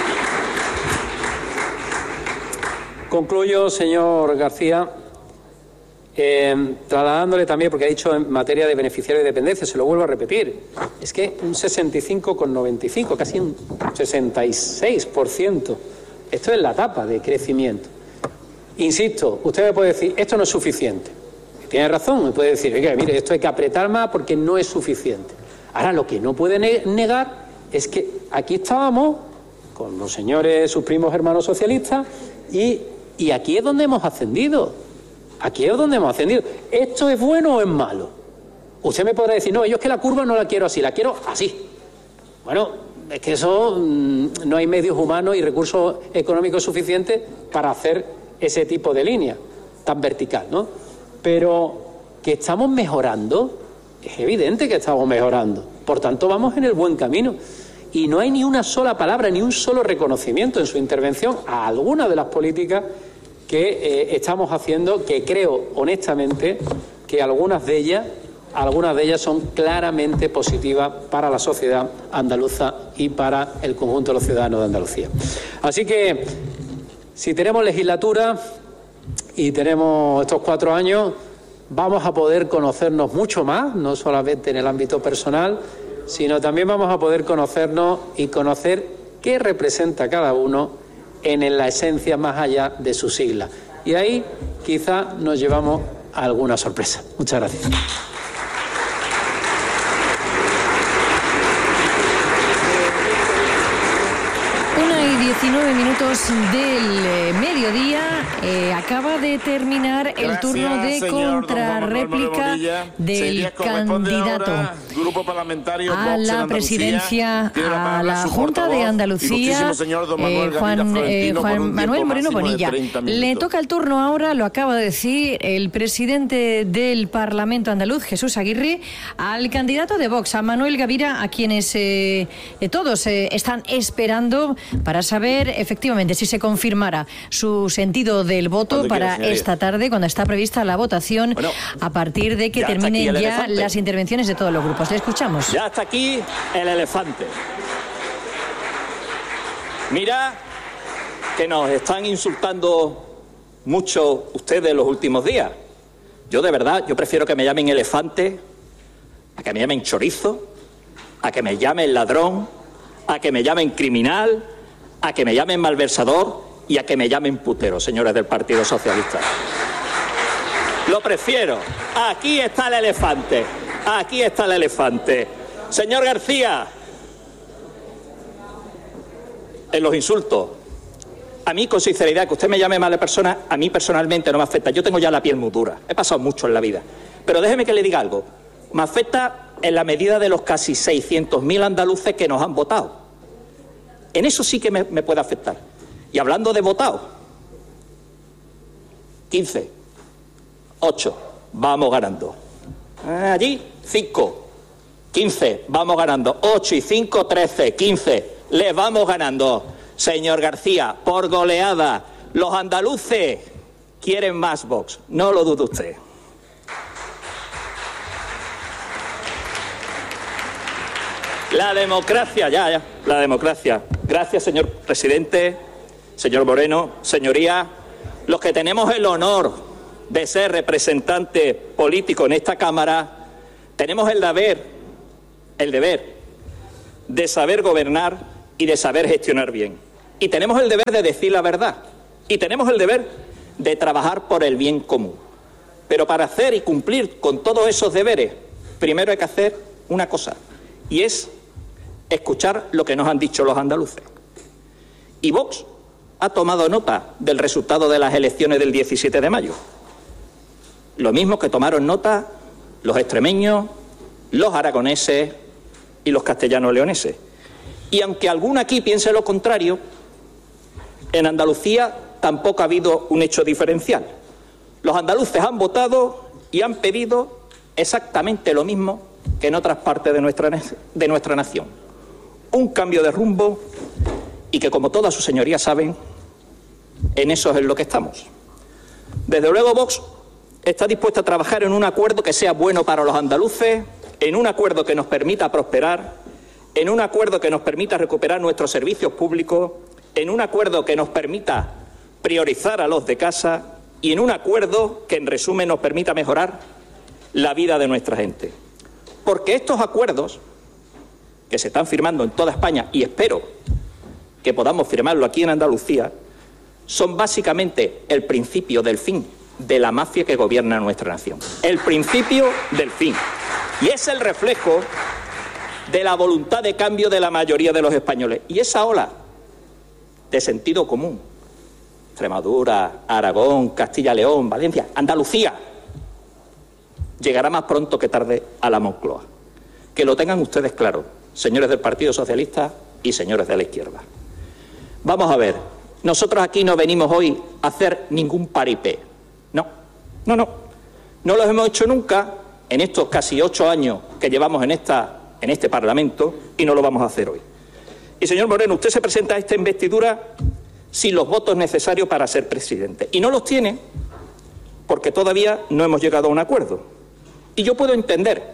Speaker 1: concluyo, señor García, Eh, trasladándole también, porque ha dicho en materia de beneficiarios de dependencia, se lo vuelvo a repetir, es que un sesenta y cinco coma noventa y cinco, casi un sesenta y seis por ciento, esto es la tapa de crecimiento. Insisto, usted me puede decir, esto no es suficiente. Tiene razón, me puede decir, oiga, mire, esto hay que apretar más porque no es suficiente. Ahora, lo que no puede negar es que aquí estábamos con los señores, sus primos hermanos socialistas, y, y aquí es donde hemos ascendido. Aquí es donde hemos ascendido. ¿Esto es bueno o es malo? Usted me podrá decir, no, yo es que la curva no la quiero así, la quiero así. Bueno, es que eso mmm, no hay medios humanos y recursos económicos suficientes para hacer ese tipo de línea tan vertical, ¿no? Pero que estamos mejorando, es evidente que estamos mejorando. Por tanto, vamos en el buen camino. Y no hay ni una sola palabra, ni un solo reconocimiento en su intervención a alguna de las políticas que eh, estamos haciendo, que creo honestamente que algunas de ellas, algunas de ellas son claramente positivas para la sociedad andaluza y para el conjunto de los ciudadanos de Andalucía. Así que, si tenemos legislatura y tenemos estos cuatro años, vamos a poder conocernos mucho más, no solamente en el ámbito personal, sino también vamos a poder conocernos y conocer qué representa cada uno en la esencia más allá de sus siglas. Y ahí quizá nos llevamos a alguna sorpresa. Muchas gracias.
Speaker 2: diecinueve minutos del eh, mediodía. Eh, acaba de terminar el Gracias, turno de contrarréplica del candidato
Speaker 4: Grupo Parlamentario
Speaker 2: a la presidencia, la a la Junta de Andalucía, eh, Juan, eh, Juan Manuel Moreno Bonilla. Le toca el turno ahora, lo acaba de decir el presidente del Parlamento andaluz, Jesús Aguirre, al candidato de Vox, a Manuel Gavira, a quienes eh, eh, todos eh, están esperando para saber efectivamente si se confirmara su sentido del voto para esta tarde, cuando está prevista la votación, bueno, a partir de que ya terminen ya las intervenciones de todos los grupos. Le escuchamos.
Speaker 5: Ya está aquí el elefante. Mira que nos están insultando mucho ustedes los últimos días. Yo de verdad, yo prefiero que me llamen elefante, a que me llamen chorizo, a que me llamen ladrón, a que me llamen criminal, a que me llamen malversador y a que me llamen putero, señores del Partido Socialista. Lo prefiero. Aquí está el elefante. Aquí está el elefante. Señor García, en los insultos, a mí con sinceridad, que usted me llame mala persona, a mí personalmente no me afecta. Yo tengo ya la piel muy dura. He pasado mucho en la vida. Pero déjeme que le diga algo. Me afecta en la medida de los casi seiscientos mil andaluces que nos han votado. En eso sí que me, me puede afectar. Y hablando de votados, quince, ocho, vamos ganando. Allí, cinco, quince, vamos ganando. ocho y cinco, trece, quince, le vamos ganando. Señor García, por goleada, los andaluces quieren más Vox, no lo dude usted. La democracia, ya, ya, la democracia. Gracias, señor presidente, señor Moreno, señorías, los que tenemos el honor de ser representante político en esta Cámara, tenemos el deber, el deber de saber gobernar y de saber gestionar bien. Y tenemos el deber de decir la verdad. Y tenemos el deber de trabajar por el bien común. Pero para hacer y cumplir con todos esos deberes, primero hay que hacer una cosa, y es escuchar lo que nos han dicho los andaluces. Y Vox ha tomado nota del resultado de las elecciones del diecisiete de mayo. Lo mismo que tomaron nota los extremeños, los aragoneses y los castellanos leoneses. Y aunque alguno aquí piense lo contrario, en Andalucía tampoco ha habido un hecho diferencial. Los andaluces han votado y han pedido exactamente lo mismo que en otras partes de nuestra, de nuestra nación. Un cambio de rumbo y que, como todas sus señorías saben, en eso es en lo que estamos. Desde luego, Vox está dispuesta a trabajar en un acuerdo que sea bueno para los andaluces, en un acuerdo que nos permita prosperar, en un acuerdo que nos permita recuperar nuestros servicios públicos, en un acuerdo que nos permita priorizar a los de casa y en un acuerdo que, en resumen, nos permita mejorar la vida de nuestra gente. Porque estos acuerdos que se están firmando en toda España, y espero que podamos firmarlo aquí en Andalucía, son básicamente el principio del fin de la mafia que gobierna nuestra nación. El principio del fin. Y es el reflejo de la voluntad de cambio de la mayoría de los españoles. Y esa ola de sentido común, Extremadura, Aragón, Castilla-León, Valencia, Andalucía, llegará más pronto que tarde a la Moncloa. Que lo tengan ustedes claro, señores del Partido Socialista y señores de la izquierda. Vamos a ver, nosotros aquí no venimos hoy a hacer ningún paripé. No, no, no. No lo hemos hecho nunca en estos casi ocho años que llevamos en, esta, en este Parlamento y no lo vamos a hacer hoy. Y, señor Moreno, usted se presenta a esta investidura sin los votos necesarios para ser presidente. Y no los tiene porque todavía no hemos llegado a un acuerdo. Y yo puedo entender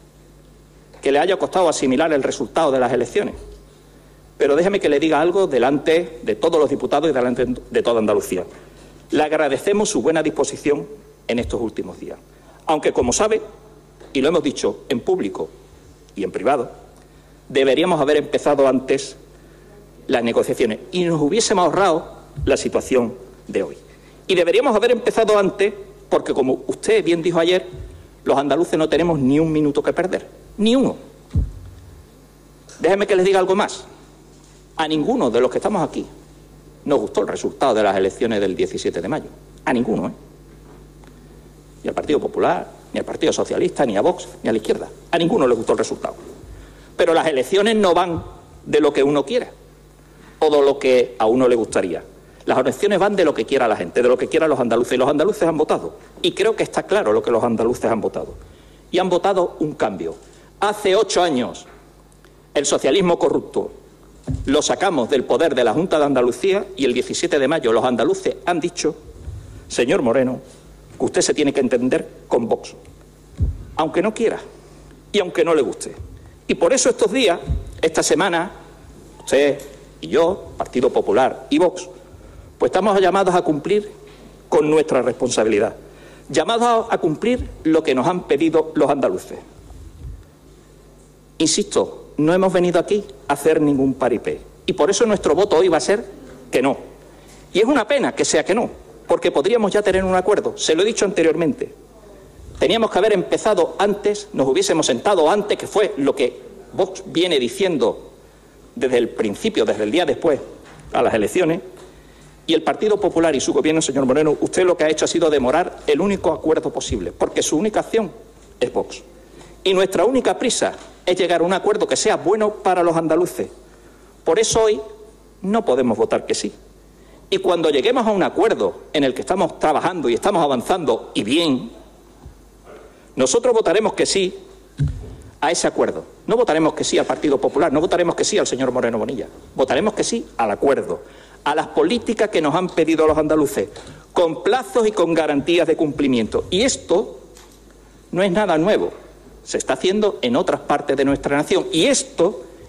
Speaker 5: que le haya costado asimilar el resultado de las elecciones. Pero déjeme que le diga algo delante de todos los diputados y delante de toda Andalucía. Le agradecemos su buena disposición en estos últimos días. Aunque, como sabe, y lo hemos dicho en público y en privado, deberíamos haber empezado antes las negociaciones y nos hubiésemos ahorrado la situación de hoy. Y deberíamos haber empezado antes porque, como usted bien dijo ayer, los andaluces no tenemos ni un minuto que perder, ni uno. Déjenme que les diga algo más. A ninguno de los que estamos aquí nos gustó el resultado de las elecciones del diecisiete de mayo. A ninguno, ¿eh? Ni al Partido Popular, ni al Partido Socialista, ni a Vox, ni a la izquierda. A ninguno les gustó el resultado. Pero las elecciones no van de lo que uno quiera o de lo que a uno le gustaría. Las elecciones van de lo que quiera la gente, de lo que quieran los andaluces. Y los andaluces han votado. Y creo que está claro lo que los andaluces han votado. Y han votado un cambio. Hace ocho años, el socialismo corrupto lo sacamos del poder de la Junta de Andalucía y el diecisiete de mayo los andaluces han dicho, señor Moreno, que usted se tiene que entender con Vox, aunque no quiera y aunque no le guste. Y por eso estos días, esta semana, usted y yo, Partido Popular y Vox, pues estamos llamados a cumplir con nuestra responsabilidad, llamados a cumplir lo que nos han pedido los andaluces. Insisto, no hemos venido aquí a hacer ningún paripé. Y por eso nuestro voto hoy va a ser que no. Y es una pena que sea que no, porque podríamos ya tener un acuerdo. Se lo he dicho anteriormente. Teníamos que haber empezado antes, nos hubiésemos sentado antes, que fue lo que Vox viene diciendo desde el principio, desde el día después a las elecciones. Y el Partido Popular y su gobierno, señor Moreno, usted lo que ha hecho ha sido demorar el único acuerdo posible, porque su única acción es Vox. Y nuestra única prisa es llegar a un acuerdo que sea bueno para los andaluces. Por eso hoy no podemos votar que sí. Y cuando lleguemos a un acuerdo en el que estamos trabajando y estamos avanzando, y bien, nosotros votaremos que sí a ese acuerdo. No votaremos que sí al Partido Popular, no votaremos que sí al señor Moreno Bonilla. Votaremos que sí al acuerdo, a las políticas que nos han pedido los andaluces, con plazos y con garantías de cumplimiento. Y esto no es nada nuevo. Se está haciendo en otras partes de nuestra nación. Y esto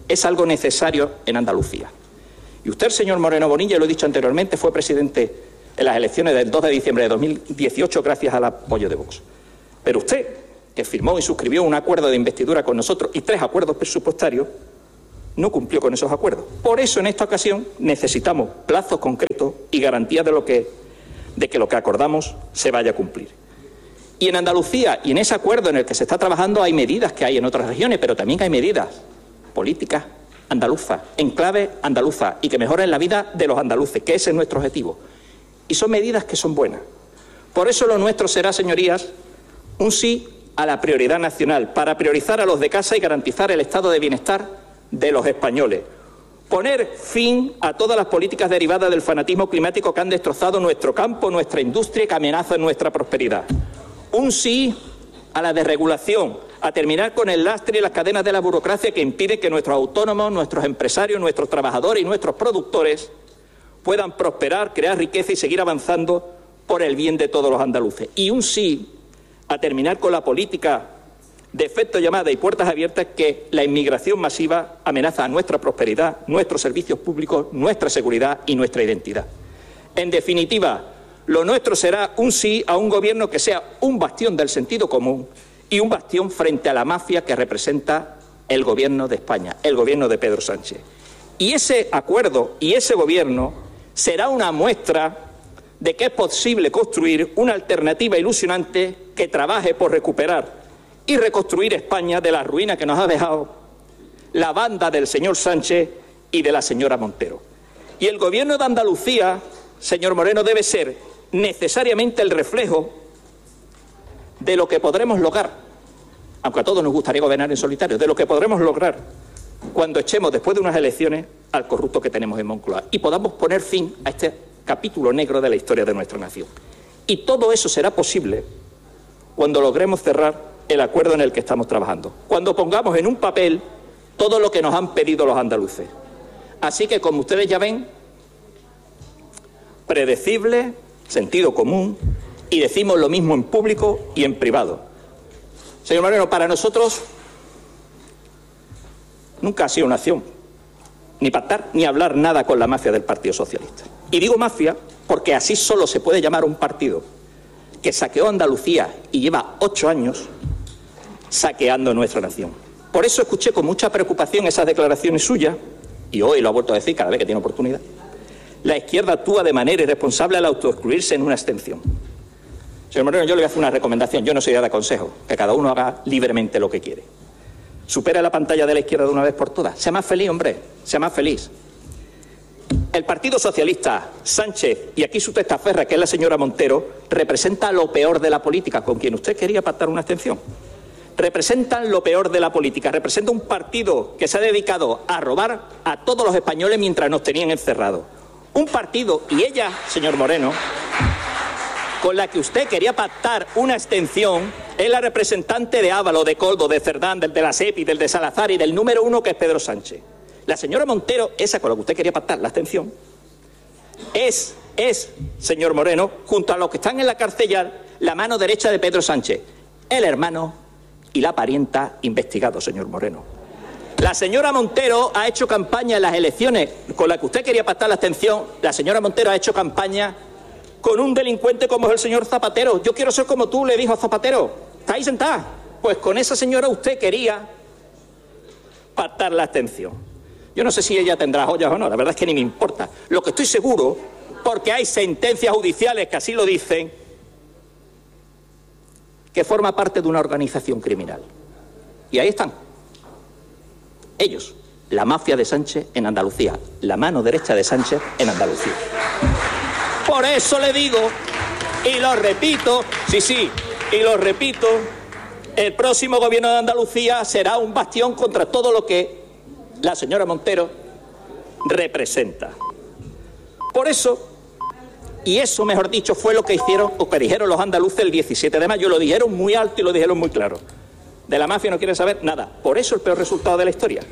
Speaker 5: es algo necesario en Andalucía. Y usted, señor Moreno Bonilla, lo he dicho anteriormente, fue presidente en las elecciones del dos de diciembre de dos mil dieciocho gracias al apoyo de Vox. Pero usted, que firmó y suscribió un acuerdo de investidura con nosotros y tres acuerdos presupuestarios, no cumplió con esos acuerdos. Por eso, en esta ocasión, necesitamos plazos concretos y garantías de, lo que, de que lo que acordamos se vaya a cumplir. Y en Andalucía, y en ese acuerdo en el que se está trabajando, hay medidas que hay en otras regiones, pero también hay medidas políticas andaluzas, en clave andaluza, y que mejoren la vida de los andaluces, que ese es nuestro objetivo. Y son medidas que son buenas. Por eso lo nuestro será, señorías, un sí a la prioridad nacional, para priorizar a los de casa y garantizar el estado de bienestar de los españoles. Poner fin a todas las políticas derivadas del fanatismo climático que han destrozado nuestro campo, nuestra industria y que amenazan nuestra prosperidad. Un sí a la desregulación, a terminar con el lastre y las cadenas de la burocracia que impiden que nuestros autónomos, nuestros empresarios, nuestros trabajadores y nuestros productores puedan prosperar, crear riqueza y seguir avanzando por el bien de todos los andaluces. Y un sí a terminar con la política de efecto llamada y puertas abiertas que la inmigración masiva amenaza a nuestra prosperidad, nuestros servicios públicos, nuestra seguridad y nuestra identidad. En definitiva, lo nuestro será un sí a un gobierno que sea un bastión del sentido común y un bastión frente a la mafia que representa el gobierno de España, el gobierno de Pedro Sánchez. Y ese acuerdo y ese gobierno será una muestra de que es posible construir una alternativa ilusionante que trabaje por recuperar y reconstruir España de la ruina que nos ha dejado la banda del señor Sánchez y de la señora Montero. Y el gobierno de Andalucía, señor Moreno, debe ser necesariamente el reflejo de lo que podremos lograr, aunque a todos nos gustaría gobernar en solitario, de lo que podremos lograr cuando echemos después de unas elecciones al corrupto que tenemos en Moncloa y podamos poner fin a este capítulo negro de la historia de nuestra nación. Y todo eso será posible cuando logremos cerrar el acuerdo en el que estamos trabajando, cuando pongamos en un papel todo lo que nos han pedido los andaluces. Así que, como ustedes ya ven, predecible, sentido común, y decimos lo mismo en público y en privado. Señor Moreno, para nosotros nunca ha sido una acción ni pactar ni hablar nada con la mafia del Partido Socialista. Y digo mafia porque así solo se puede llamar un partido que saqueó Andalucía y lleva ocho años saqueando nuestra nación. Por eso escuché con mucha preocupación esas declaraciones suyas, y hoy lo ha vuelto a decir cada vez que tiene oportunidad. La izquierda actúa de manera irresponsable al autoexcluirse en una abstención. Señor Moreno, yo le voy a hacer una recomendación, yo no soy de dar consejo, que cada uno haga libremente lo que quiere. Supera la pantalla de la izquierda de una vez por todas. Sea más feliz, hombre, sea más feliz. El Partido Socialista, Sánchez y aquí su testaferra, que es la señora Montero, representa lo peor de la política, con quien usted quería pactar una abstención. Representan lo peor de la política, representa un partido que se ha dedicado a robar a todos los españoles mientras nos tenían encerrados. Un partido, y ella, señor Moreno, con la que usted quería pactar una abstención, es la representante de Ábalo, de Coldo, de Cerdán, del de la SEPI, del de Salazar y del número uno que es Pedro Sánchez. La señora Montero, esa con la que usted quería pactar la abstención, es, es, señor Moreno, junto a los que están en la cárcel ya, la mano derecha de Pedro Sánchez, el hermano y la parienta investigado, señor Moreno. La señora Montero ha hecho campaña en las elecciones con la que usted quería pactar la abstención. La señora Montero ha hecho campaña con un delincuente como es el señor Zapatero. Yo quiero ser como tú, le dijo a Zapatero. Está ahí sentada. Pues con esa señora usted quería pactar la abstención. Yo no sé si ella tendrá joyas o no, la verdad es que ni me importa. Lo que estoy seguro, porque hay sentencias judiciales que así lo dicen, que forma parte de una organización criminal. Y ahí están. Ellos, la mafia de Sánchez en Andalucía, la mano derecha de Sánchez en Andalucía. Por eso le digo, y lo repito, sí, sí, y lo repito, el próximo gobierno de Andalucía será un bastión contra todo lo que la señora Montero representa. Por eso, y eso, mejor dicho, fue lo que hicieron o que dijeron los andaluces el diecisiete de mayo, lo dijeron muy alto y lo dijeron muy claro. De la mafia no quieren saber nada. Por eso el peor resultado de la historia.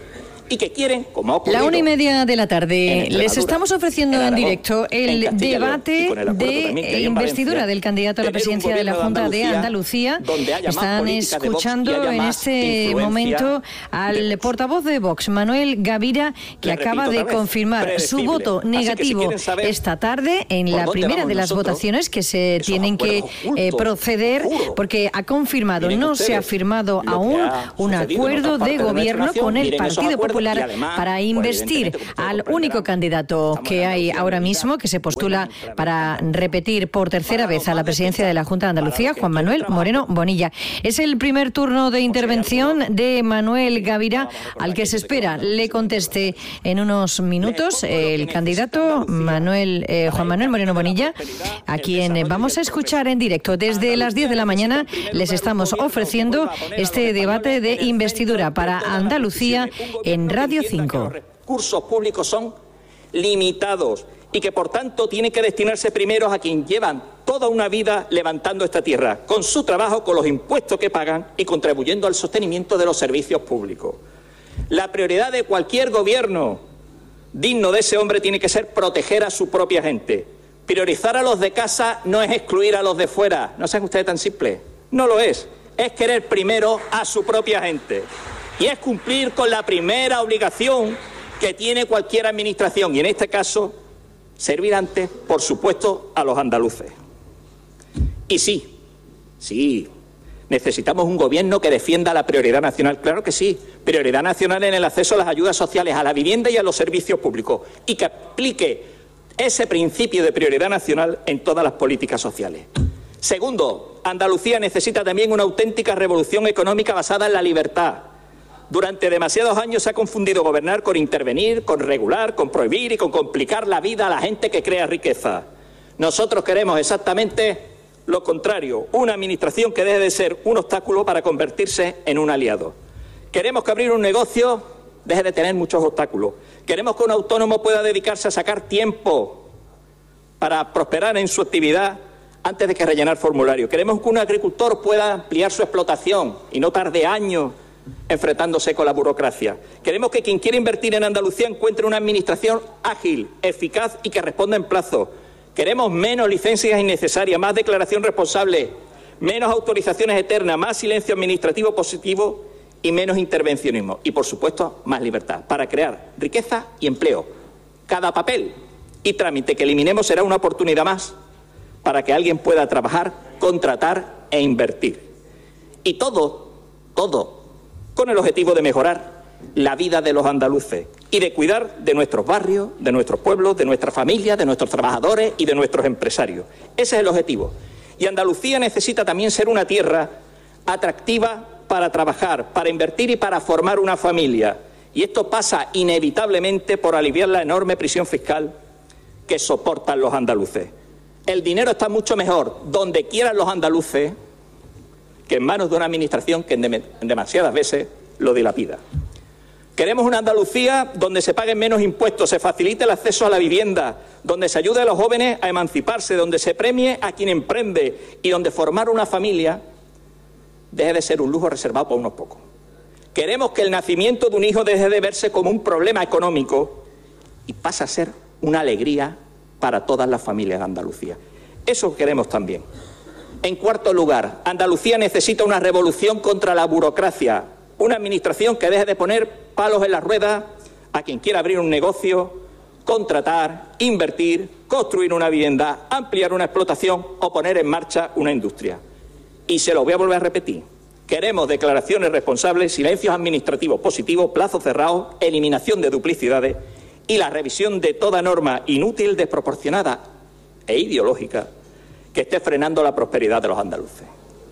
Speaker 5: y que quieren, como ha ocurrido...
Speaker 2: La una y media de la tarde, les estamos ofreciendo en, Aragón, en directo el en debate de investidura Valencia, del candidato a la presidencia de la Junta de Andalucía. Están escuchando en este momento al portavoz de Vox, Manuel Gavira, que acaba de confirmar su voto negativo si esta tarde en la primera de las votaciones que se tienen que eh, proceder, porque ha confirmado, no se ha firmado aún un acuerdo de gobierno con el Partido Popular para investir al único candidato que hay ahora mismo, que se postula para repetir por tercera vez a la presidencia de la Junta de Andalucía, Juan Manuel Moreno Bonilla. Es el primer turno de intervención de Manuel Gavira, al que se espera le conteste en unos minutos el candidato Manuel eh, Juan Manuel Moreno Bonilla, a quien vamos a escuchar en directo. Desde las diez de la mañana les estamos ofreciendo este debate de investidura para Andalucía en Radio cinco.
Speaker 5: Los recursos públicos son limitados y que por tanto tienen que destinarse primero a quienes llevan toda una vida levantando esta tierra, con su trabajo, con los impuestos que pagan y contribuyendo al sostenimiento de los servicios públicos. La prioridad de cualquier gobierno digno de ese hombre tiene que ser proteger a su propia gente. Priorizar a los de casa no es excluir a los de fuera. No sean ustedes tan simples. No lo es. Es querer primero a su propia gente. Y es cumplir con la primera obligación que tiene cualquier administración. Y en este caso, servir antes, por supuesto, a los andaluces. Y sí, sí, necesitamos un gobierno que defienda la prioridad nacional. Claro que sí. Prioridad nacional en el acceso a las ayudas sociales, a la vivienda y a los servicios públicos. Y que aplique ese principio de prioridad nacional en todas las políticas sociales. Segundo, Andalucía necesita también una auténtica revolución económica basada en la libertad. Durante demasiados años se ha confundido gobernar con intervenir, con regular, con prohibir y con complicar la vida a la gente que crea riqueza. Nosotros queremos exactamente lo contrario, una administración que deje de ser un obstáculo para convertirse en un aliado. Queremos que abrir un negocio deje de tener muchos obstáculos. Queremos que un autónomo pueda dedicarse a sacar tiempo para prosperar en su actividad antes de que rellenar formulario. Queremos que un agricultor pueda ampliar su explotación y no tarde años enfrentándose con la burocracia. Queremos que quien quiera invertir en Andalucía encuentre una administración ágil, eficaz y que responda en plazo. Queremos menos licencias innecesarias, más declaración responsable, menos autorizaciones eternas, más silencio administrativo positivo y menos intervencionismo. Y, por supuesto, más libertad para crear riqueza y empleo. Cada papel y trámite que eliminemos será una oportunidad más para que alguien pueda trabajar, contratar e invertir. Y todo, todo, con el objetivo de mejorar la vida de los andaluces y de cuidar de nuestros barrios, de nuestros pueblos, de nuestras familias, de nuestros trabajadores y de nuestros empresarios. Ese es el objetivo. Y Andalucía necesita también ser una tierra atractiva para trabajar, para invertir y para formar una familia. Y esto pasa inevitablemente por aliviar la enorme presión fiscal que soportan los andaluces. El dinero está mucho mejor donde quieran los andaluces que en manos de una administración que en demasiadas veces lo dilapida. Queremos una Andalucía donde se paguen menos impuestos, se facilite el acceso a la vivienda, donde se ayude a los jóvenes a emanciparse, donde se premie a quien emprende y donde formar una familia deje de ser un lujo reservado para unos pocos. Queremos que el nacimiento de un hijo deje de verse como un problema económico y pase a ser una alegría para todas las familias de Andalucía. Eso queremos también. En cuarto lugar, Andalucía necesita una revolución contra la burocracia, una administración que deje de poner palos en las ruedas a quien quiera abrir un negocio, contratar, invertir, construir una vivienda, ampliar una explotación o poner en marcha una industria. Y se lo voy a volver a repetir. Queremos declaraciones responsables, silencios administrativos positivos, plazos cerrados, eliminación de duplicidades y la revisión de toda norma inútil, desproporcionada e ideológica que esté frenando la prosperidad de los andaluces.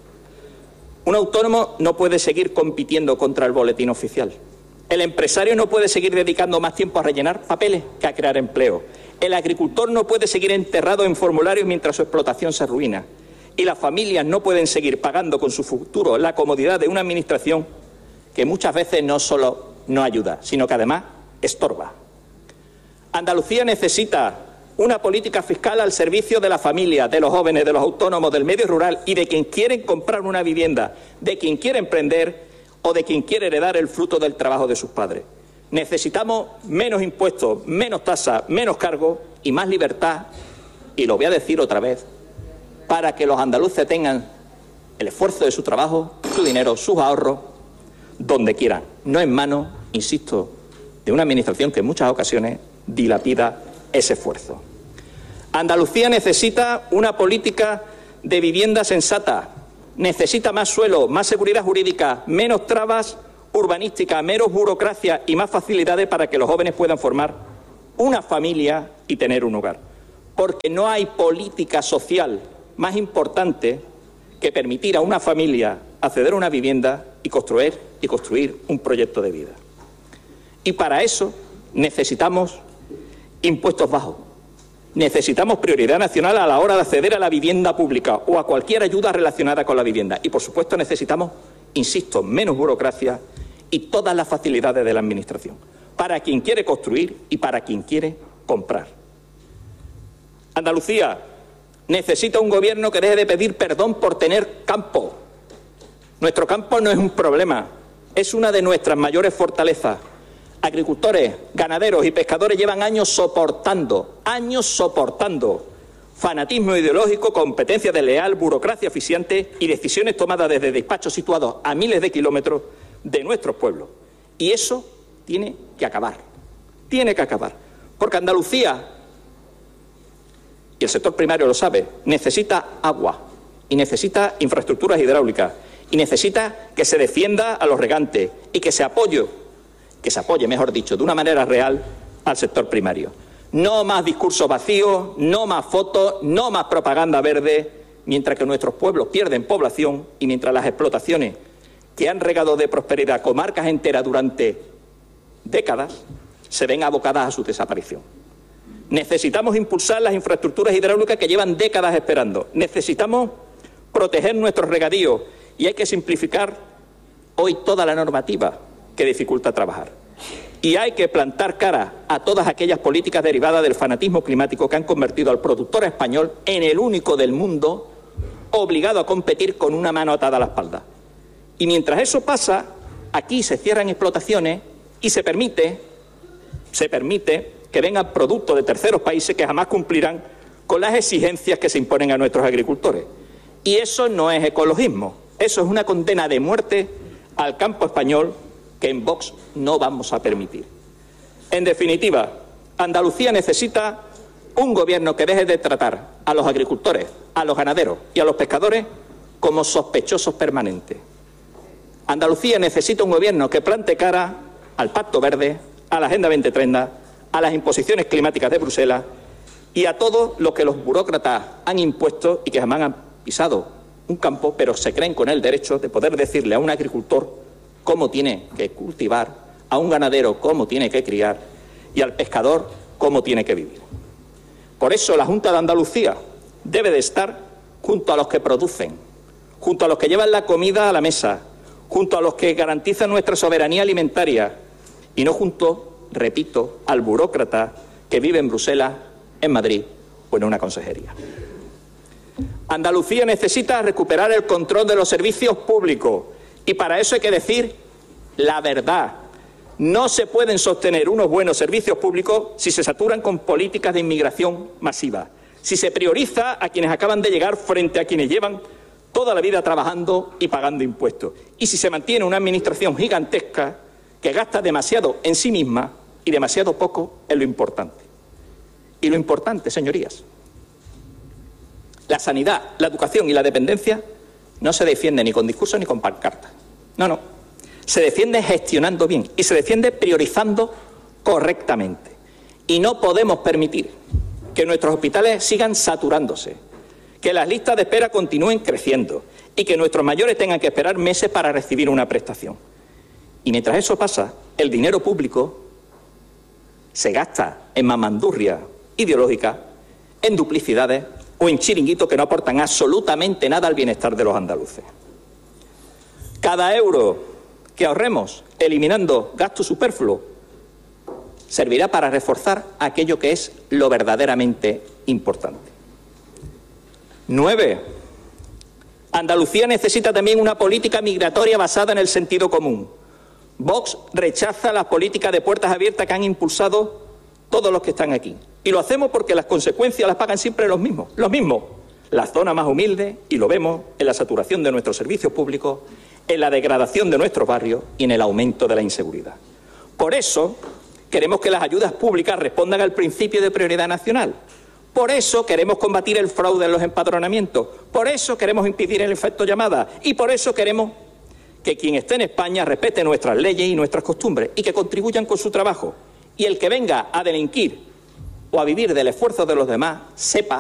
Speaker 5: Un autónomo no puede seguir compitiendo contra el boletín oficial. El empresario no puede seguir dedicando más tiempo a rellenar papeles que a crear empleo. El agricultor no puede seguir enterrado en formularios mientras su explotación se arruina. Y las familias no pueden seguir pagando con su futuro la comodidad de una administración que muchas veces no solo no ayuda, sino que además estorba. Andalucía necesita una política fiscal al servicio de la familia, de los jóvenes, de los autónomos, del medio rural y de quien quiere comprar una vivienda, de quien quiere emprender o de quien quiere heredar el fruto del trabajo de sus padres. Necesitamos menos impuestos, menos tasas, menos cargos y más libertad, y lo voy a decir otra vez, para que los andaluces tengan el esfuerzo de su trabajo, su dinero, sus ahorros, donde quieran, no en manos, insisto, de una administración que en muchas ocasiones dilapida ese esfuerzo. Andalucía necesita una política de vivienda sensata, necesita más suelo, más seguridad jurídica, menos trabas urbanísticas, menos burocracia y más facilidades para que los jóvenes puedan formar una familia y tener un hogar. Porque no hay política social más importante que permitir a una familia acceder a una vivienda y construir, y construir un proyecto de vida. Y para eso necesitamos impuestos bajos. Necesitamos prioridad nacional a la hora de acceder a la vivienda pública o a cualquier ayuda relacionada con la vivienda. Y, por supuesto, necesitamos, insisto, menos burocracia y todas las facilidades de la Administración, para quien quiere construir y para quien quiere comprar. Andalucía necesita un gobierno que deje de pedir perdón por tener campo. Nuestro campo no es un problema, es una de nuestras mayores fortalezas. Agricultores, ganaderos y pescadores llevan años soportando, años soportando fanatismo ideológico, competencia desleal, burocracia eficiente y decisiones tomadas desde despachos situados a miles de kilómetros de nuestros pueblos. Y eso tiene que acabar, tiene que acabar, porque Andalucía, y el sector primario lo sabe, necesita agua y necesita infraestructuras hidráulicas y necesita que se defienda a los regantes y que se apoye, que se apoye, mejor dicho, de una manera real al sector primario. No más discursos vacíos, no más fotos, no más propaganda verde, mientras que nuestros pueblos pierden población y mientras las explotaciones que han regado de prosperidad comarcas enteras durante décadas se ven abocadas a su desaparición. Necesitamos impulsar las infraestructuras hidráulicas que llevan décadas esperando. Necesitamos proteger nuestros regadíos y hay que simplificar hoy toda la normativa que dificulta trabajar. Y hay que plantar cara a todas aquellas políticas derivadas del fanatismo climático que han convertido al productor español en el único del mundo obligado a competir con una mano atada a la espalda. Y mientras eso pasa, aquí se cierran explotaciones y se permite, se permite que vengan productos de terceros países que jamás cumplirán con las exigencias que se imponen a nuestros agricultores. Y eso no es ecologismo, eso es una condena de muerte al campo español que en Vox no vamos a permitir. En definitiva, Andalucía necesita un gobierno que deje de tratar a los agricultores, a los ganaderos y a los pescadores como sospechosos permanentes. Andalucía necesita un gobierno que plante cara al Pacto Verde, a la Agenda veinte treinta, a las imposiciones climáticas de Bruselas y a todo lo que los burócratas han impuesto y que jamás han pisado un campo, pero se creen con el derecho de poder decirle a un agricultor cómo tiene que cultivar, a un ganadero cómo tiene que criar y al pescador cómo tiene que vivir. Por eso la Junta de Andalucía debe de estar junto a los que producen, junto a los que llevan la comida a la mesa, junto a los que garantizan nuestra soberanía alimentaria y no junto, repito, al burócrata que vive en Bruselas, en Madrid o en una consejería. Andalucía necesita recuperar el control de los servicios públicos y para eso hay que decir la verdad. No se pueden sostener unos buenos servicios públicos si se saturan con políticas de inmigración masiva, si se prioriza a quienes acaban de llegar frente a quienes llevan toda la vida trabajando y pagando impuestos, y si se mantiene una administración gigantesca que gasta demasiado en sí misma y demasiado poco en lo importante. Y lo importante, señorías, la sanidad, la educación y la dependencia no se defiende ni con discursos ni con pancartas. No, no. Se defiende gestionando bien y se defiende priorizando correctamente. Y no podemos permitir que nuestros hospitales sigan saturándose, que las listas de espera continúen creciendo y que nuestros mayores tengan que esperar meses para recibir una prestación. Y mientras eso pasa, el dinero público se gasta en mamandurria ideológica, en duplicidades o en chiringuitos que no aportan absolutamente nada al bienestar de los andaluces. Cada euro que ahorremos eliminando gasto superfluo servirá para reforzar aquello que es lo verdaderamente importante. Nueve. Andalucía necesita también una política migratoria basada en el sentido común. Vox rechaza las políticas de puertas abiertas que han impulsado todos los que están aquí. Y lo hacemos porque las consecuencias las pagan siempre los mismos, los mismos. La zona más humilde, y lo vemos en la saturación de nuestros servicios públicos, en la degradación de nuestros barrios y en el aumento de la inseguridad. Por eso queremos que las ayudas públicas respondan al principio de prioridad nacional. Por eso queremos combatir el fraude en los empadronamientos. Por eso queremos impedir el efecto llamada. Y por eso queremos que quien esté en España respete nuestras leyes y nuestras costumbres y que contribuyan con su trabajo. Y el que venga a delinquir o a vivir del esfuerzo de los demás sepa